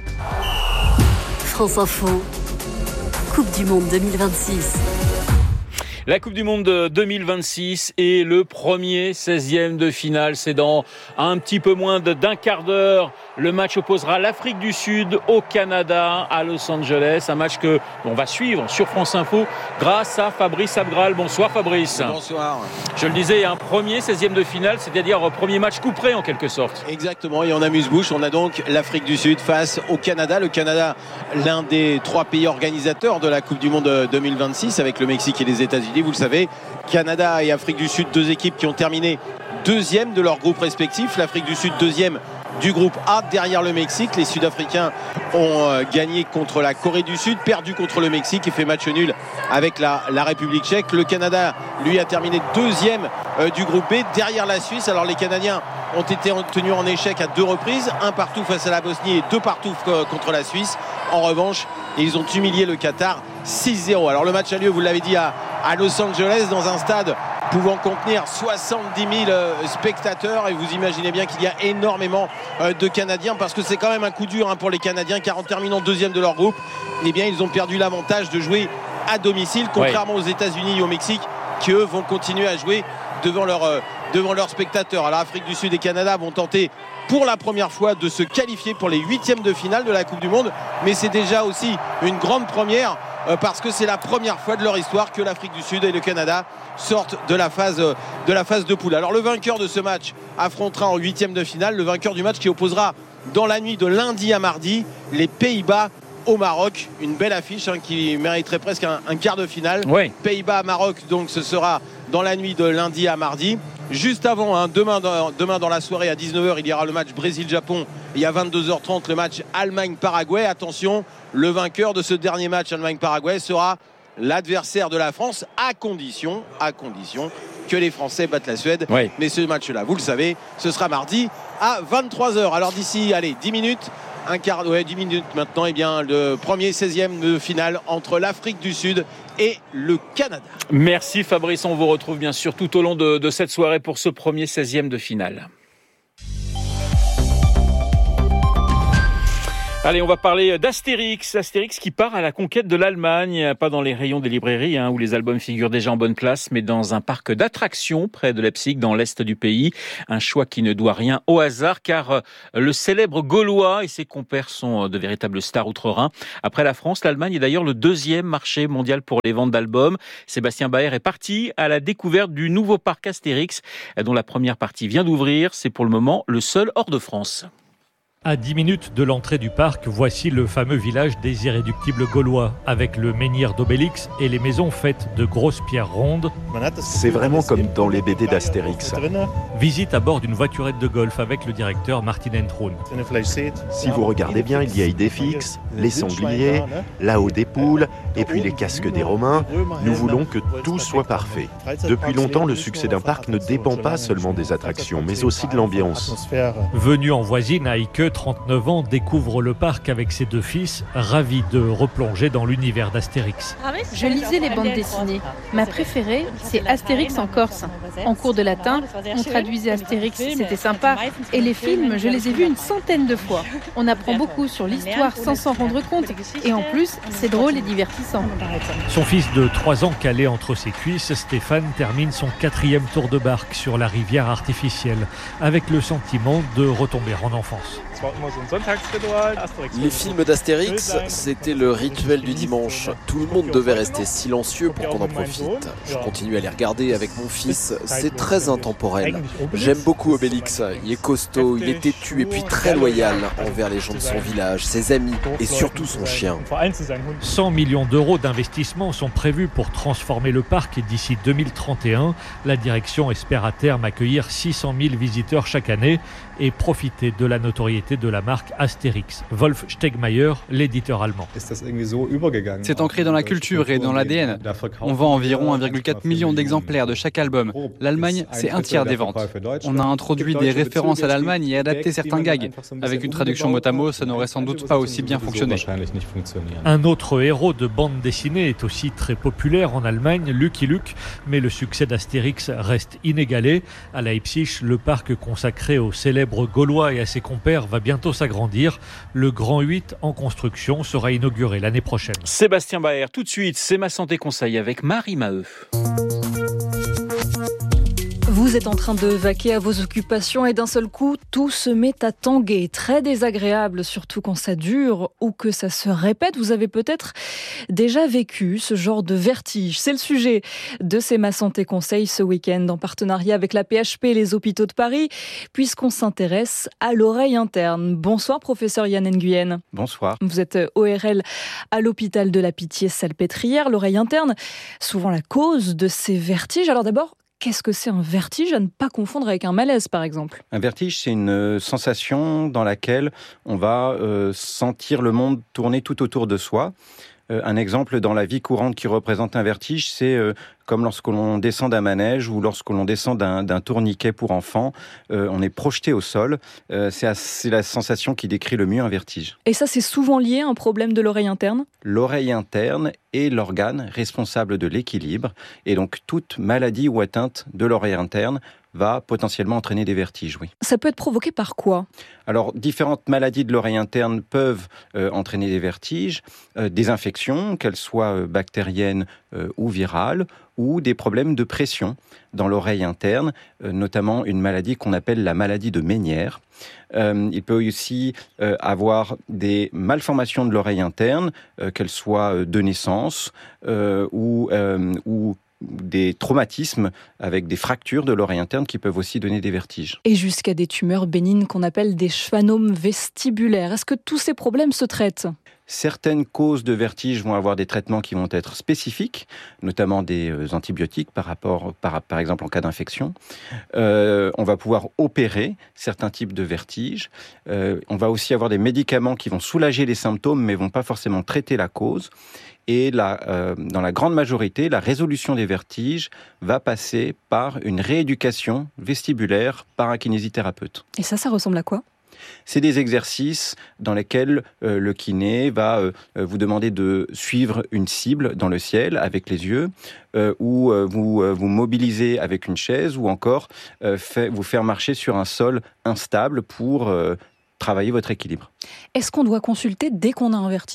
France Info, Coupe du Monde deux mille vingt-six. La Coupe du Monde deux mille vingt-six et le premier seizième de finale. C'est dans un petit peu moins d'un quart d'heure. Le match opposera l'Afrique du Sud au Canada à Los Angeles. Un match que on va suivre sur France Info grâce à Fabrice Abgral. Bonsoir Fabrice. Bonsoir. Je le disais, un premier seizième de finale, c'est-à-dire premier match couperé en quelque sorte. Exactement, et en amuse-bouche, on a donc l'Afrique du Sud face au Canada. Le Canada, l'un des trois pays organisateurs de la Coupe du Monde deux mille vingt-six avec le Mexique et les États-Unis. Vous le savez, Canada et Afrique du Sud, deux équipes qui ont terminé deuxième de leur groupe respectif. L'Afrique du Sud, deuxième du groupe A derrière le Mexique. Les Sud-Africains ont gagné contre la Corée du Sud, perdu contre le Mexique et fait match nul avec la, la République tchèque. Le Canada, lui, a terminé deuxième euh, du groupe B derrière la Suisse. Alors les Canadiens ont été tenus en échec à deux reprises, un partout face à la Bosnie et deux partout contre la Suisse. En revanche, ils ont humilié le Qatar six zéro. Alors le match a lieu, vous l'avez dit, à, à Los Angeles, dans un stade pouvant contenir soixante-dix mille euh, spectateurs, et vous imaginez bien qu'il y a énormément euh, de Canadiens, parce que c'est quand même un coup dur hein, pour les Canadiens, car en terminant deuxième de leur groupe, eh bien ils ont perdu l'avantage de jouer à domicile, contrairement ouais. aux États-Unis et au Mexique, qui eux vont continuer à jouer devant leurs euh, devant leurs spectateurs. Alors Afrique du Sud et Canada vont tenter pour la première fois de se qualifier pour les huitièmes de finale de la Coupe du Monde, mais c'est déjà aussi une grande première euh, parce que c'est la première fois de leur histoire que l'Afrique du Sud et le Canada sortent de la phase euh, de la phase de poule. Alors le vainqueur de ce match affrontera en huitièmes de finale le vainqueur du match qui opposera dans la nuit de lundi à mardi les Pays-Bas au Maroc. Une belle affiche hein, qui mériterait presque un, un quart de finale. Oui. Pays-Bas Maroc, donc ce sera dans la nuit de lundi à mardi. juste avant, hein, demain, dans, demain dans la soirée à dix-neuf heures, il y aura le match Brésil-Japon et à vingt-deux heures trente le match Allemagne-Paraguay. Attention, le vainqueur de ce dernier match Allemagne-Paraguay sera l'adversaire de la France à condition, à condition que les Français battent la Suède. Oui. Mais ce match-là, vous le savez, ce sera mardi à vingt-trois heures. Alors d'ici, allez, dix minutes, un quart, ouais, dix minutes maintenant, eh bien, le premier seizième de finale entre l'Afrique du Sud et le Canada. Merci Fabrice, on vous retrouve bien sûr tout au long de, de cette soirée pour ce premier seizième de finale. Allez, on va parler d'Astérix. Astérix qui part à la conquête de l'Allemagne, pas dans les rayons des librairies hein, où les albums figurent déjà en bonne place, mais dans un parc d'attractions près de Leipzig, dans l'est du pays. Un choix qui ne doit rien au hasard, car le célèbre Gaulois et ses compères sont de véritables stars outre-Rhin. Après la France, l'Allemagne est d'ailleurs le deuxième marché mondial pour les ventes d'albums. Sébastien Baer est parti à la découverte du nouveau parc Astérix, dont la première partie vient d'ouvrir. C'est pour le moment le seul hors de France. À dix minutes de l'entrée du parc, voici le fameux village des irréductibles Gaulois, avec le menhir d'Obélix et les maisons faites de grosses pierres rondes. C'est vraiment comme dans les B D d'Astérix. Visite à bord d'une voiturette de golf avec le directeur Martin Entroun. Si vous regardez bien, il y a Idéfix, les sangliers, là-haut des poules, et puis les casques des Romains. Nous voulons que tout soit parfait. Depuis longtemps, le succès d'un parc ne dépend pas seulement des attractions, mais aussi de l'ambiance. Venu en voisine à Ike, trente-neuf ans, découvre le parc avec ses deux fils, ravis de replonger dans l'univers d'Astérix. Je lisais les bandes dessinées. Ma préférée, c'est Astérix en Corse. En cours de latin, on traduisait Astérix, c'était sympa. Et les films, je les ai vus une centaine de fois. On apprend beaucoup sur l'histoire sans s'en rendre compte. Et en plus, c'est drôle et divertissant. Son fils de trois ans calé entre ses cuisses, Stéphane termine son quatrième tour de barque sur la rivière artificielle, avec le sentiment de retomber en enfance. Les films d'Astérix, c'était le rituel du dimanche. Tout le monde devait rester silencieux pour qu'on en profite. Je continue à les regarder avec mon fils, c'est très intemporel. J'aime beaucoup Obélix, il est costaud, il est têtu et puis très loyal envers les gens de son village, ses amis et surtout son chien. cent millions d'euros d'investissement sont prévus pour transformer le parc et d'ici deux mille trente et un, la direction espère à terme accueillir six cent mille visiteurs chaque année et profiter de la notoriété de la marque Astérix. Wolf Stegmaier, l'éditeur allemand. C'est ancré dans la culture et dans l'A D N. On vend environ un virgule quatre million d'exemplaires de chaque album. L'Allemagne, c'est un tiers des ventes. On a introduit des références à l'Allemagne et adapté certains gags. Avec une traduction mot à mot, ça n'aurait sans doute pas aussi bien fonctionné. Un autre héros de bande dessinée est aussi très populaire en Allemagne, Lucky Luke, mais le succès d'Astérix reste inégalé. À Leipzig, le parc consacré au célèbre Gaulois et à ses compères va bientôt s'agrandir. Le Grand huit en construction sera inauguré l'année prochaine. Sébastien Baer, tout de suite, c'est Ma Santé Conseil avec Marie Maheu. Vous êtes en train de vaquer à vos occupations et d'un seul coup, tout se met à tanguer. Très désagréable, surtout quand ça dure ou que ça se répète. Vous avez peut-être déjà vécu ce genre de vertige. C'est le sujet de ces Ma Santé Conseil ce week-end en partenariat avec la P H P et les hôpitaux de Paris, puisqu'on s'intéresse à l'oreille interne. Bonsoir, professeur Yann Nguyen. Bonsoir. Vous êtes O R L à l'hôpital de la Pitié-Salpêtrière. L'oreille interne, souvent la cause de ces vertiges. Alors d'abord, qu'est-ce que c'est un vertige à ne pas confondre avec un malaise, par exemple ? Un vertige, c'est une sensation dans laquelle on va euh, sentir le monde tourner tout autour de soi. Euh, un exemple dans la vie courante qui représente un vertige, c'est euh, comme lorsque l'on descend d'un manège ou lorsque l'on descend d'un, d'un tourniquet pour enfants, euh, on est projeté au sol. Euh, c'est, c'est la sensation qui décrit le mieux un vertige. Et ça, c'est souvent lié à un problème de l'oreille interne ? L'oreille interne est l'organe responsable de l'équilibre. Et donc, toute maladie ou atteinte de l'oreille interne va potentiellement entraîner des vertiges, oui. Ça peut être provoqué par quoi ? Alors, différentes maladies de l'oreille interne peuvent euh, entraîner des vertiges, euh, des infections, qu'elles soient euh, bactériennes euh, ou virales, ou des problèmes de pression dans l'oreille interne, euh, notamment une maladie qu'on appelle la maladie de Ménière. Euh, il peut aussi euh, avoir des malformations de l'oreille interne, euh, qu'elles soient de naissance euh, ou, euh, ou des traumatismes avec des fractures de l'oreille interne qui peuvent aussi donner des vertiges. Et jusqu'à des tumeurs bénignes qu'on appelle des schwannomes vestibulaires. Est-ce que tous ces problèmes se traitent ? Certaines causes de vertige vont avoir des traitements qui vont être spécifiques, notamment des euh, antibiotiques par rapport, par, par exemple en cas d'infection. Euh, on va pouvoir opérer certains types de vertiges. Euh, on va aussi avoir des médicaments qui vont soulager les symptômes, mais vont pas forcément traiter la cause. Et la, euh, dans la grande majorité, la résolution des vertiges va passer par une rééducation vestibulaire par un kinésithérapeute. Et ça, ça ressemble à quoi ? C'est des exercices dans lesquels euh, le kiné va euh, vous demander de suivre une cible dans le ciel avec les yeux, euh, ou euh, vous euh, vous mobiliser avec une chaise, ou encore euh, fait, vous faire marcher sur un sol instable pour euh, travailler votre équilibre. Est-ce qu'on doit consulter dès qu'on a un vertige ?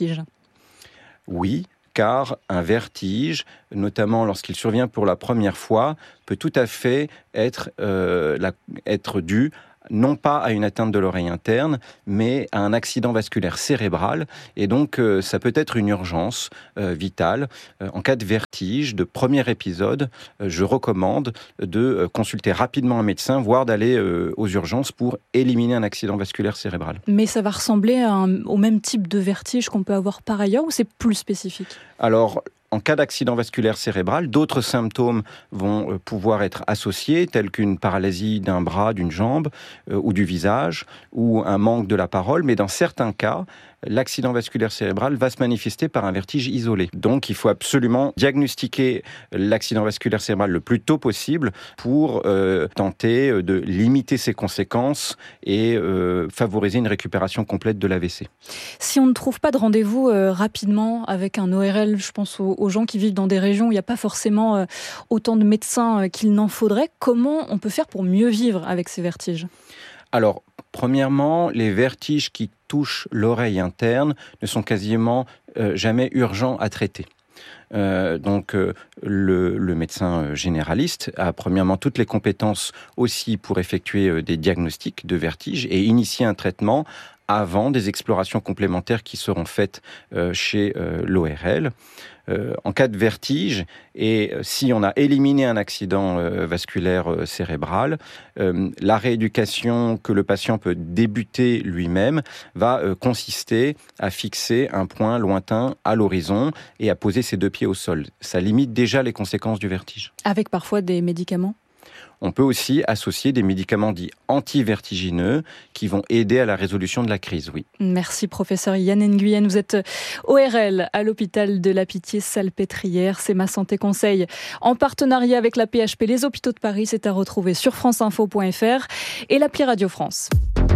Oui, car un vertige, notamment lorsqu'il survient pour la première fois, peut tout à fait être, euh, la, être dû non pas à une atteinte de l'oreille interne, mais à un accident vasculaire cérébral. Et donc, euh, ça peut être une urgence euh, vitale. Euh, en cas de vertige, de premier épisode, euh, je recommande de euh, consulter rapidement un médecin, voire d'aller euh, aux urgences pour éliminer un accident vasculaire cérébral. Mais ça va ressembler à un, au même type de vertige qu'on peut avoir par ailleurs, ou c'est plus spécifique ? Alors, en cas d'accident vasculaire cérébral, d'autres symptômes vont pouvoir être associés, tels qu'une paralysie d'un bras, d'une jambe euh, ou du visage, ou un manque de la parole. Mais dans certains cas, l'accident vasculaire cérébral va se manifester par un vertige isolé. Donc, il faut absolument diagnostiquer l'accident vasculaire cérébral le plus tôt possible pour euh, tenter de limiter ses conséquences et euh, favoriser une récupération complète de l'A V C. Si on ne trouve pas de rendez-vous euh, rapidement avec un O R L, je pense aux, aux gens qui vivent dans des régions où il n'y a pas forcément euh, autant de médecins euh, qu'il n'en faudrait, comment on peut faire pour mieux vivre avec ces vertiges ? Alors, premièrement, les vertiges qui touchent l'oreille interne ne sont quasiment euh, jamais urgents à traiter. Euh, donc euh, le, le médecin généraliste a premièrement toutes les compétences aussi pour effectuer euh, des diagnostics de vertige et initier un traitement avant des explorations complémentaires qui seront faites euh, chez euh, l'O R L. Euh, en cas de vertige, et si on a éliminé un accident euh, vasculaire euh, cérébral, euh, la rééducation que le patient peut débuter lui-même va euh, consister à fixer un point lointain à l'horizon et à poser ses deux pieds au sol. Ça limite déjà les conséquences du vertige. Avec parfois des médicaments ? On peut aussi associer des médicaments dits antivertigineux qui vont aider à la résolution de la crise, oui. Merci professeur Yann Nguyen. Vous êtes O R L à l'hôpital de la Pitié-Salpêtrière. C'est Ma Santé Conseil en partenariat avec la P H P Les Hôpitaux de Paris. C'est à retrouver sur franceinfo point f r et l'appli Radio France.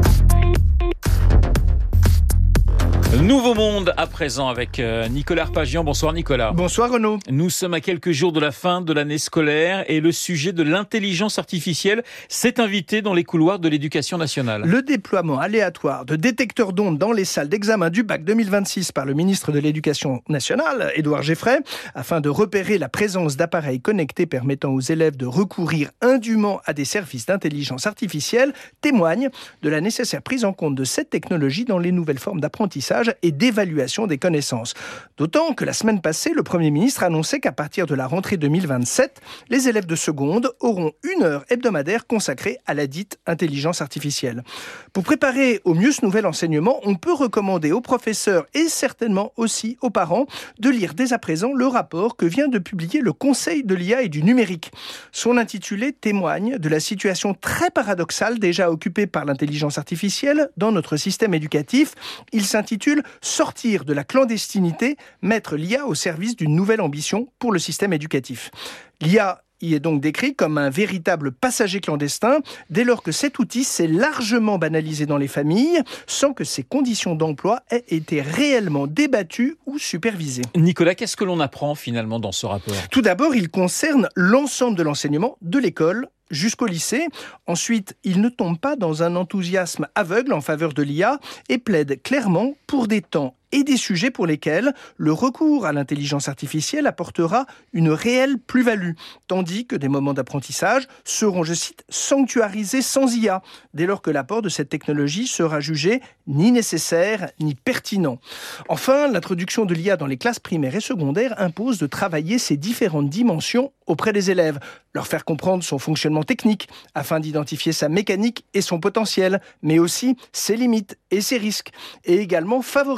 Nouveau monde à présent avec Nicolas Arpagian. Bonsoir Nicolas. Bonsoir Renaud. Nous sommes à quelques jours de la fin de l'année scolaire et le sujet de l'intelligence artificielle s'est invité dans les couloirs de l'éducation nationale. Le déploiement aléatoire de détecteurs d'ondes dans les salles d'examen du bac deux mille vingt-six par le ministre de l'Éducation nationale, Édouard Geffray, afin de repérer la présence d'appareils connectés permettant aux élèves de recourir indûment à des services d'intelligence artificielle, témoigne de la nécessaire prise en compte de cette technologie dans les nouvelles formes d'apprentissage et d'évaluation des connaissances. D'autant que la semaine passée, le Premier ministre annonçait qu'à partir de la rentrée deux mille vingt-sept, les élèves de seconde auront une heure hebdomadaire consacrée à la dite intelligence artificielle. Pour préparer au mieux ce nouvel enseignement, on peut recommander aux professeurs et certainement aussi aux parents de lire dès à présent le rapport que vient de publier le Conseil de l'I A et du numérique. Son intitulé témoigne de la situation très paradoxale déjà occupée par l'intelligence artificielle dans notre système éducatif. Il s'intitule « Sortir de la clandestinité, mettre l'I A au service d'une nouvelle ambition pour le système éducatif ». L'I A y est donc décrit comme un véritable passager clandestin, dès lors que cet outil s'est largement banalisé dans les familles, sans que ses conditions d'emploi aient été réellement débattues ou supervisées. Nicolas, qu'est-ce que l'on apprend finalement dans ce rapport ? Tout d'abord, il concerne l'ensemble de l'enseignement de l'école jusqu'au lycée. Ensuite, il ne tombe pas dans un enthousiasme aveugle en faveur de l'I A et plaide clairement pour des temps et des sujets pour lesquels le recours à l'intelligence artificielle apportera une réelle plus-value, tandis que des moments d'apprentissage seront, je cite, sanctuarisés sans I A, dès lors que l'apport de cette technologie sera jugé ni nécessaire ni pertinent. Enfin, l'introduction de l'I A dans les classes primaires et secondaires impose de travailler ces différentes dimensions auprès des élèves, leur faire comprendre son fonctionnement technique, afin d'identifier sa mécanique et son potentiel, mais aussi ses limites et ses risques, et également favoriser les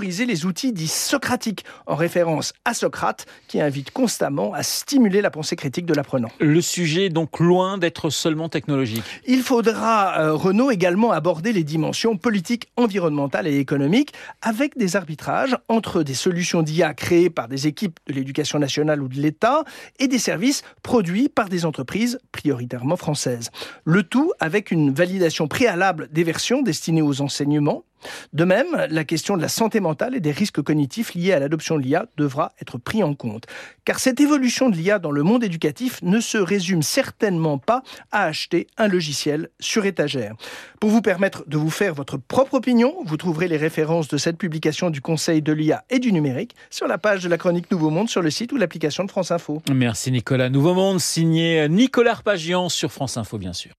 des outils dits socratiques, en référence à Socrate, qui invite constamment à stimuler la pensée critique de l'apprenant. Le sujet est donc loin d'être seulement technologique. Il faudra, euh, Renaud, également aborder les dimensions politiques, environnementales et économiques, avec des arbitrages entre des solutions d'I A créées par des équipes de l'éducation nationale ou de l'État et des services produits par des entreprises prioritairement françaises. Le tout avec une validation préalable des versions destinées aux enseignements. De même, la question de la santé mentale et des risques cognitifs liés à l'adoption de l'I A devra être pris en compte. Car cette évolution de l'I A dans le monde éducatif ne se résume certainement pas à acheter un logiciel sur étagère. Pour vous permettre de vous faire votre propre opinion, vous trouverez les références de cette publication du Conseil de l'I A et du numérique sur la page de la chronique Nouveau Monde sur le site ou l'application de France Info. Merci Nicolas. Nouveau Monde signé Nicolas Arpagian sur France Info, bien sûr.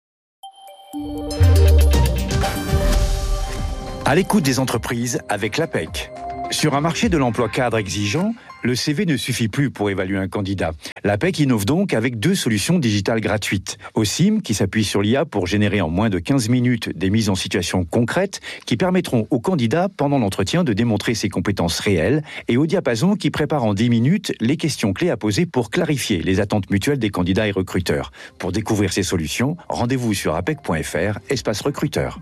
À l'écoute des entreprises avec l'A P E C. Sur un marché de l'emploi cadre exigeant, le C V ne suffit plus pour évaluer un candidat. L'A P E C innove donc avec deux solutions digitales gratuites. O S I M, qui s'appuie sur l'I A pour générer en moins de quinze minutes des mises en situation concrètes qui permettront au candidat, pendant l'entretien, de démontrer ses compétences réelles, et au Diapason, qui prépare en dix minutes les questions clés à poser pour clarifier les attentes mutuelles des candidats et recruteurs. Pour découvrir ces solutions, rendez-vous sur apec point f r, espace recruteur.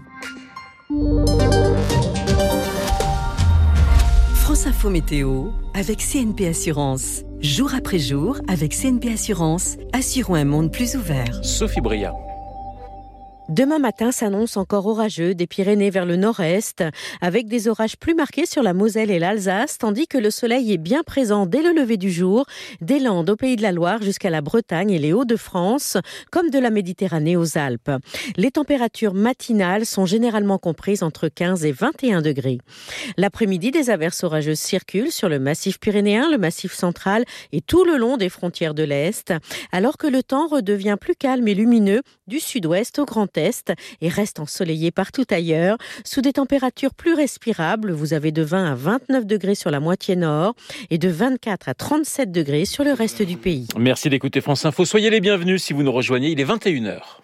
France Info Météo avec C N P Assurance. Jour après jour, avec C N P Assurance, assurons un monde plus ouvert. Sophie Bria. Demain matin s'annonce encore orageux des Pyrénées vers le nord-est, avec des orages plus marqués sur la Moselle et l'Alsace, tandis que le soleil est bien présent dès le lever du jour, des Landes au Pays de la Loire jusqu'à la Bretagne et les Hauts-de-France, comme de la Méditerranée aux Alpes. Les températures matinales sont généralement comprises entre quinze et vingt et un degrés. L'après-midi, des averses orageuses circulent sur le massif pyrénéen, le massif central et tout le long des frontières de l'Est, alors que le temps redevient plus calme et lumineux du sud-ouest au Grand Est et reste ensoleillé partout ailleurs, sous des températures plus respirables. Vous avez de vingt à vingt-neuf degrés sur la moitié nord et de vingt-quatre à trente-sept degrés sur le reste du pays. Merci d'écouter France Info. Soyez les bienvenus si vous nous rejoignez. Il est vingt et une heures.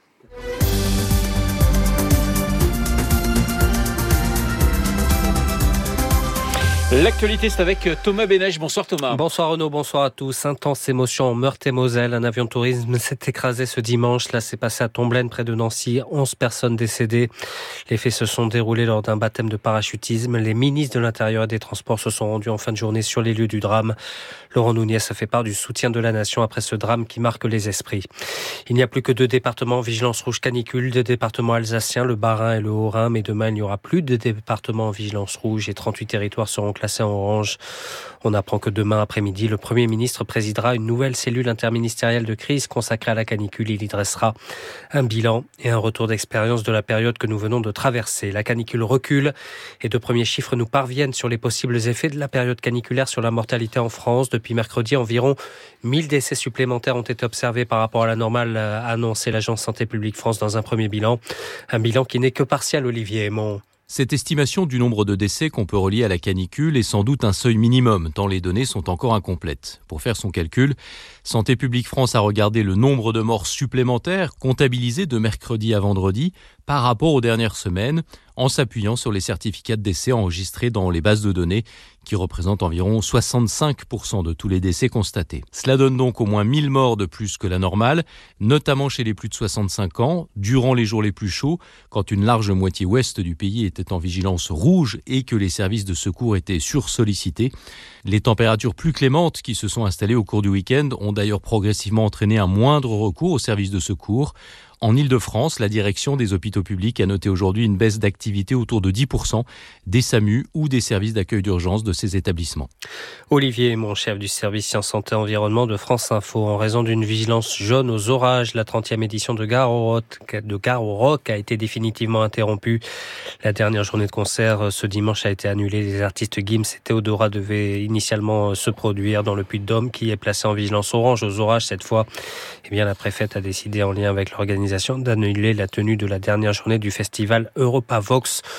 L'actualité, c'est avec Thomas Bénèche. Bonsoir Thomas. Bonsoir Renaud, bonsoir à tous. Intense émotion en Meurthe-et-Moselle. Un avion de tourisme s'est écrasé ce dimanche. Là, c'est passé à Tomblaine, près de Nancy. onze personnes décédées. Les faits se sont déroulés lors d'un baptême de parachutisme. Les ministres de l'Intérieur et des Transports se sont rendus en fin de journée sur les lieux du drame. Laurent Nunez a fait part du soutien de la nation après ce drame qui marque les esprits. Il n'y a plus que deux départements en vigilance rouge canicule, deux départements alsaciens, le Bas-Rhin et le Haut-Rhin. Mais demain, il n'y aura plus de départements en vigilance rouge et trente-huit territoires seront classés en orange. On apprend que demain après-midi, le Premier ministre présidera une nouvelle cellule interministérielle de crise consacrée à la canicule. Il y dressera un bilan et un retour d'expérience de la période que nous venons de traverser. La canicule recule et de premiers chiffres nous parviennent sur les possibles effets de la période caniculaire sur la mortalité en France. Depuis mercredi, environ mille décès supplémentaires ont été observés par rapport à la normale, a annoncé l'Agence Santé publique France dans un premier bilan. Un bilan qui n'est que partiel, Olivier Aymon. Cette estimation du nombre de décès qu'on peut relier à la canicule est sans doute un seuil minimum, tant les données sont encore incomplètes. Pour faire son calcul, Santé publique France a regardé le nombre de morts supplémentaires comptabilisés de mercredi à vendredi par rapport aux dernières semaines, en s'appuyant sur les certificats de décès enregistrés dans les bases de données, qui représentent environ soixante-cinq pour cent de tous les décès constatés. Cela donne donc au moins mille morts de plus que la normale, notamment chez les plus de soixante-cinq ans, durant les jours les plus chauds, quand une large moitié ouest du pays était en vigilance rouge et que les services de secours étaient sursollicités. Les températures plus clémentes qui se sont installées au cours du week-end ont d'ailleurs progressivement entraîné un moindre recours aux services de secours. En Île-de-France, la direction des hôpitaux publics a noté aujourd'hui une baisse d'activité autour de dix pour cent des SAMU ou des services d'accueil d'urgence de ces établissements. Olivier, mon chef du service Sciences Santé Environnement de France Info, en raison d'une vigilance jaune aux orages, la trentième édition de Gare au Rock, de Gare au Rock a été définitivement interrompue. La dernière journée de concert ce dimanche a été annulée. Les artistes Gims et Théodora devaient initialement se produire dans le Puy-de-Dôme, qui est placé en vigilance orange aux orages cette fois. Eh bien, la préfète a décidé, en lien avec l'organisation, d'annuler la tenue de la dernière journée du festival Europa Vox,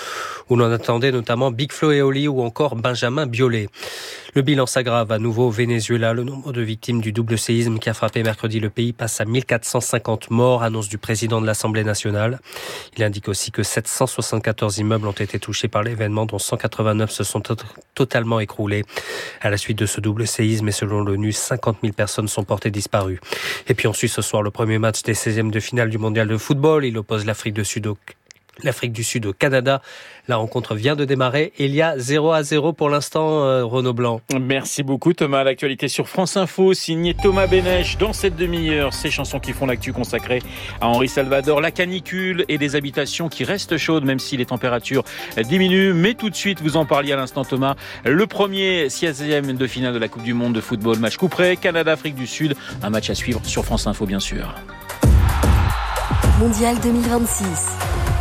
où l'on attendait notamment Big Flo et Oli ou encore Benjamin Biolay. Le bilan s'aggrave à nouveau au Venezuela. Le nombre de victimes du double séisme qui a frappé mercredi le pays passe à mille quatre cent cinquante morts, annonce du président de l'Assemblée nationale. Il indique aussi que sept cent soixante-quatorze immeubles ont été touchés par l'événement, dont cent quatre-vingt-neuf se sont totalement écroulés. À la suite de ce double séisme, et selon l'ONU, cinquante mille personnes sont portées disparues. Et puis on suit ce soir le premier match des seizièmes de finale du mondial de football. Il oppose l'Afrique du Sud au L'Afrique du Sud au Canada. La rencontre vient de démarrer. Il y a zéro à zéro pour l'instant, euh, Renaud Blanc. Merci beaucoup Thomas. L'actualité sur France Info, signé Thomas Bénèche. Dans cette demi-heure, ces chansons qui font l'actu consacrée à Henri Salvador, la canicule et des habitations qui restent chaudes même si les températures diminuent. Mais tout de suite, vous en parliez à l'instant Thomas, le premier seizième de finale de la Coupe du Monde de football. Match coup près, Canada-Afrique du Sud. Un match à suivre sur France Info bien sûr. Mondial deux mille vingt-six.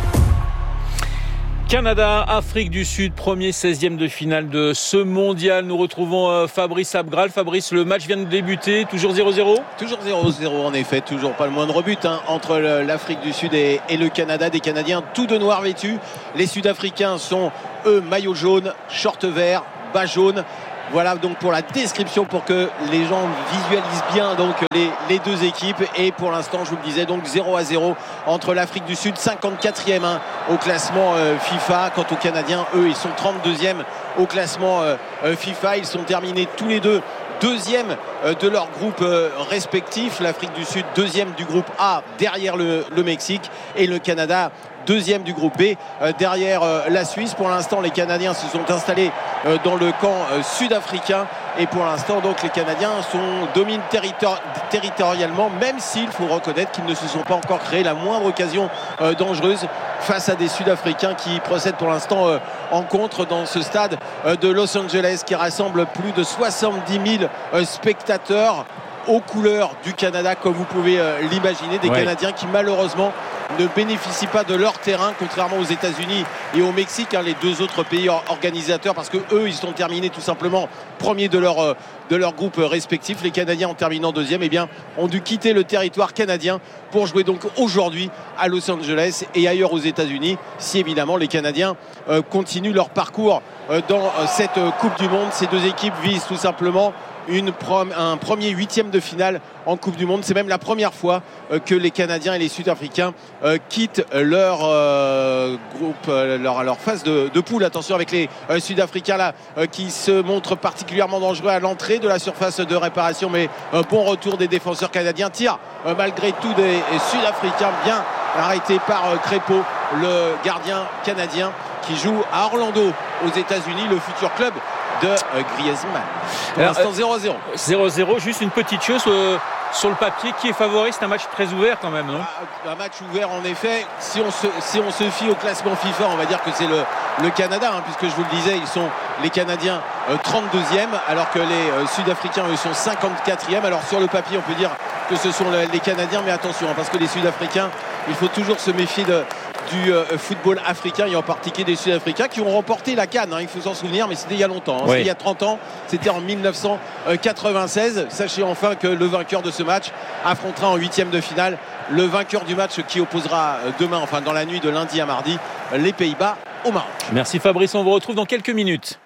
Canada, Afrique du Sud, premier seizième de finale de ce mondial. Nous retrouvons Fabrice Abgral. Fabrice, le match vient de débuter, toujours zéro zéro ? Toujours zéro zéro en effet, toujours pas le moindre but hein, entre l'Afrique du Sud et, et le Canada. Des Canadiens tout de noir vêtus. Les Sud-Africains sont, eux, maillot jaune, short vert, bas jaune. Voilà donc pour la description, pour que les gens visualisent bien donc les, les deux équipes. Et pour l'instant, je vous le disais, donc zéro à zéro entre l'Afrique du Sud, cinquante-quatrième hein, au classement euh, FIFA. Quant aux Canadiens, eux, ils sont trente-deuxième au classement euh, FIFA. Ils sont terminés tous les deux deuxième de leur groupe respectif. L'Afrique du Sud, deuxième du groupe A derrière le, le Mexique, et le Canada, deuxième du groupe B derrière la Suisse. Pour l'instant, les Canadiens se sont installés dans le camp sud-africain, et pour l'instant donc les Canadiens sont, dominent territori- territorialement, même s'il faut reconnaître qu'ils ne se sont pas encore créés la moindre occasion euh, dangereuse face à des Sud-Africains qui procèdent pour l'instant euh, en contre dans ce stade euh, de Los Angeles, qui rassemble plus de soixante-dix mille euh, spectateurs aux couleurs du Canada, comme vous pouvez euh, l'imaginer. Des ouais. Canadiens qui malheureusement ne bénéficient pas de leur terrain, contrairement aux États-Unis et au Mexique, hein, les deux autres pays organisateurs, parce que eux, ils sont terminés tout simplement premiers de leur, de leur groupe respectif. Les Canadiens, en terminant deuxième, eh bien, ont dû quitter le territoire canadien pour jouer donc aujourd'hui à Los Angeles et ailleurs aux États-Unis, si évidemment les Canadiens euh, continuent leur parcours euh, dans euh, cette euh, Coupe du Monde. Ces deux équipes visent tout simplement Une prom- un premier huitième de finale en Coupe du Monde. C'est même la première fois euh, que les Canadiens et les Sud-Africains euh, quittent leur euh, groupe, euh, leur, leur phase de, de poule. Attention avec les euh, Sud-Africains là euh, qui se montrent particulièrement dangereux à l'entrée de la surface de réparation, mais un bon retour des défenseurs canadiens. Tir euh, malgré tout des Sud-Africains, bien arrêté par euh, Crépeau, le gardien canadien qui joue à Orlando aux États-Unis, le futur club de euh, Griezmann. Pour Alors, l'instant zéro à zéro. zéro à zéro, juste une petite chose euh, sur le papier, qui est favori? C'est un match très ouvert quand même, non? Un match ouvert en effet. Si on se, si on se fie au classement FIFA, on va dire que c'est le, le Canada, hein, puisque je vous le disais, ils sont les Canadiens euh, trente-deuxième, alors que les euh, Sud-Africains eux sont cinquante-quatrième. Alors sur le papier, on peut dire que ce sont le, les Canadiens, mais attention, hein, parce que les Sud-Africains, il faut toujours se méfier de du euh, football africain, et en particulier des Sud-Africains qui ont remporté la CAN, hein, il faut s'en souvenir, mais c'était il y a longtemps, hein, oui. C'était il y a trente ans, c'était en mille neuf cent quatre-vingt-seize. Sachez enfin que le vainqueur de ce match affrontera en huitième de finale le vainqueur du match qui opposera demain, enfin dans la nuit de lundi à mardi, les Pays-Bas au Maroc. Merci Fabrice, on vous retrouve dans quelques minutes.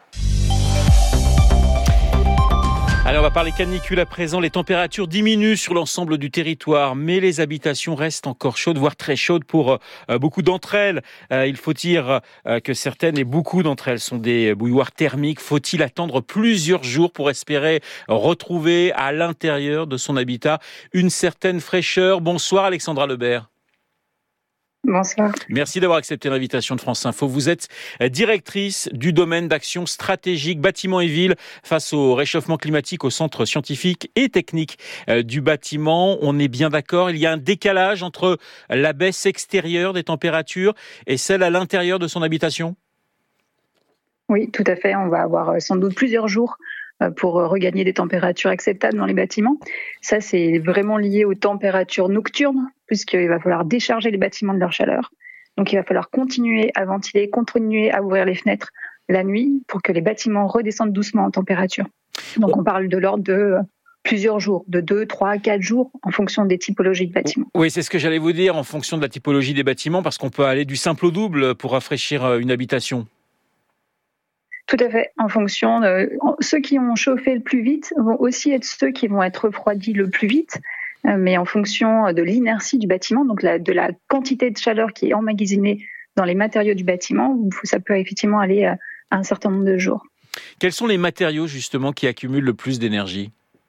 Allez, on va parler canicule à présent. Les températures diminuent sur l'ensemble du territoire, mais les habitations restent encore chaudes, voire très chaudes pour euh, beaucoup d'entre elles. Euh, il faut dire euh, que certaines et beaucoup d'entre elles sont des bouilloires thermiques. Faut-il attendre plusieurs jours pour espérer retrouver à l'intérieur de son habitat une certaine fraîcheur? Bonsoir Alexandra Lebert. Bonsoir. Merci d'avoir accepté l'invitation de France Info. Vous êtes directrice du domaine d'action stratégique bâtiments et villes face au réchauffement climatique au Centre scientifique et technique du bâtiment. On est bien d'accord, il y a un décalage entre la baisse extérieure des températures et celle à l'intérieur de son habitation? Oui, tout à fait. On va avoir sans doute plusieurs jours pour regagner des températures acceptables dans les bâtiments. Ça, c'est vraiment lié aux températures nocturnes, puisqu'il va falloir décharger les bâtiments de leur chaleur. Donc, il va falloir continuer à ventiler, continuer à ouvrir les fenêtres la nuit pour que les bâtiments redescendent doucement en température. Donc, on parle de l'ordre de plusieurs jours, de deux, trois, quatre jours, en fonction des typologies de bâtiments. Oui, c'est ce que j'allais vous dire, en fonction de la typologie des bâtiments, parce qu'on peut aller du simple au double pour rafraîchir une habitation. Tout à fait, en fonction de... Ceux qui ont chauffé le plus vite vont aussi être ceux qui vont être refroidis le plus vite, mais en fonction de l'inertie du bâtiment, donc la, de la quantité de chaleur qui est emmagasinée dans les matériaux du bâtiment, ça peut effectivement aller à un certain nombre de jours. Quels sont les matériaux justement qui accumulent le plus d'énergie ?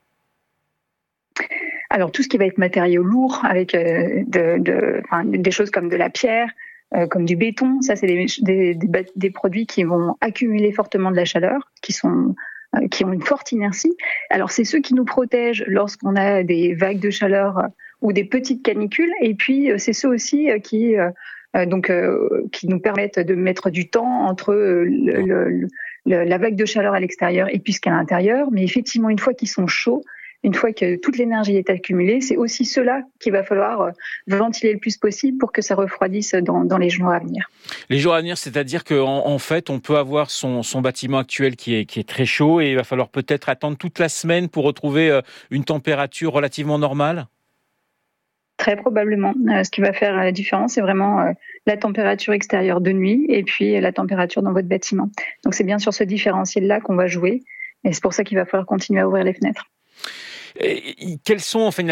Alors tout ce qui va être matériaux lourds, avec euh, de, de, enfin, des choses comme de la pierre, euh, comme du béton, ça c'est des, des, des, des produits qui vont accumuler fortement de la chaleur, qui sont euh, qui ont une forte inertie. Alors c'est ceux qui nous protègent lorsqu'on a des vagues de chaleur euh, ou des petites canicules, et puis euh, c'est ceux aussi euh, qui euh, donc euh, qui nous permettent de mettre du temps entre euh, le, le, le, la vague de chaleur à l'extérieur et puis ce qu'à l'intérieur. Mais effectivement, une fois qu'ils sont chauds, une fois que toute l'énergie est accumulée, c'est aussi ceux-là qu'il va falloir ventiler le plus possible pour que ça refroidisse dans, dans les jours à venir. Les jours à venir, c'est-à-dire qu'en en fait, on peut avoir son, son bâtiment actuel qui est, qui est très chaud et il va falloir peut-être attendre toute la semaine pour retrouver une température relativement normale ? Très probablement. Ce qui va faire la différence, c'est vraiment la température extérieure de nuit et puis la température dans votre bâtiment. Donc c'est bien sur ce différentiel-là qu'on va jouer et c'est pour ça qu'il va falloir continuer à ouvrir les fenêtres. Et quels sont, enfin,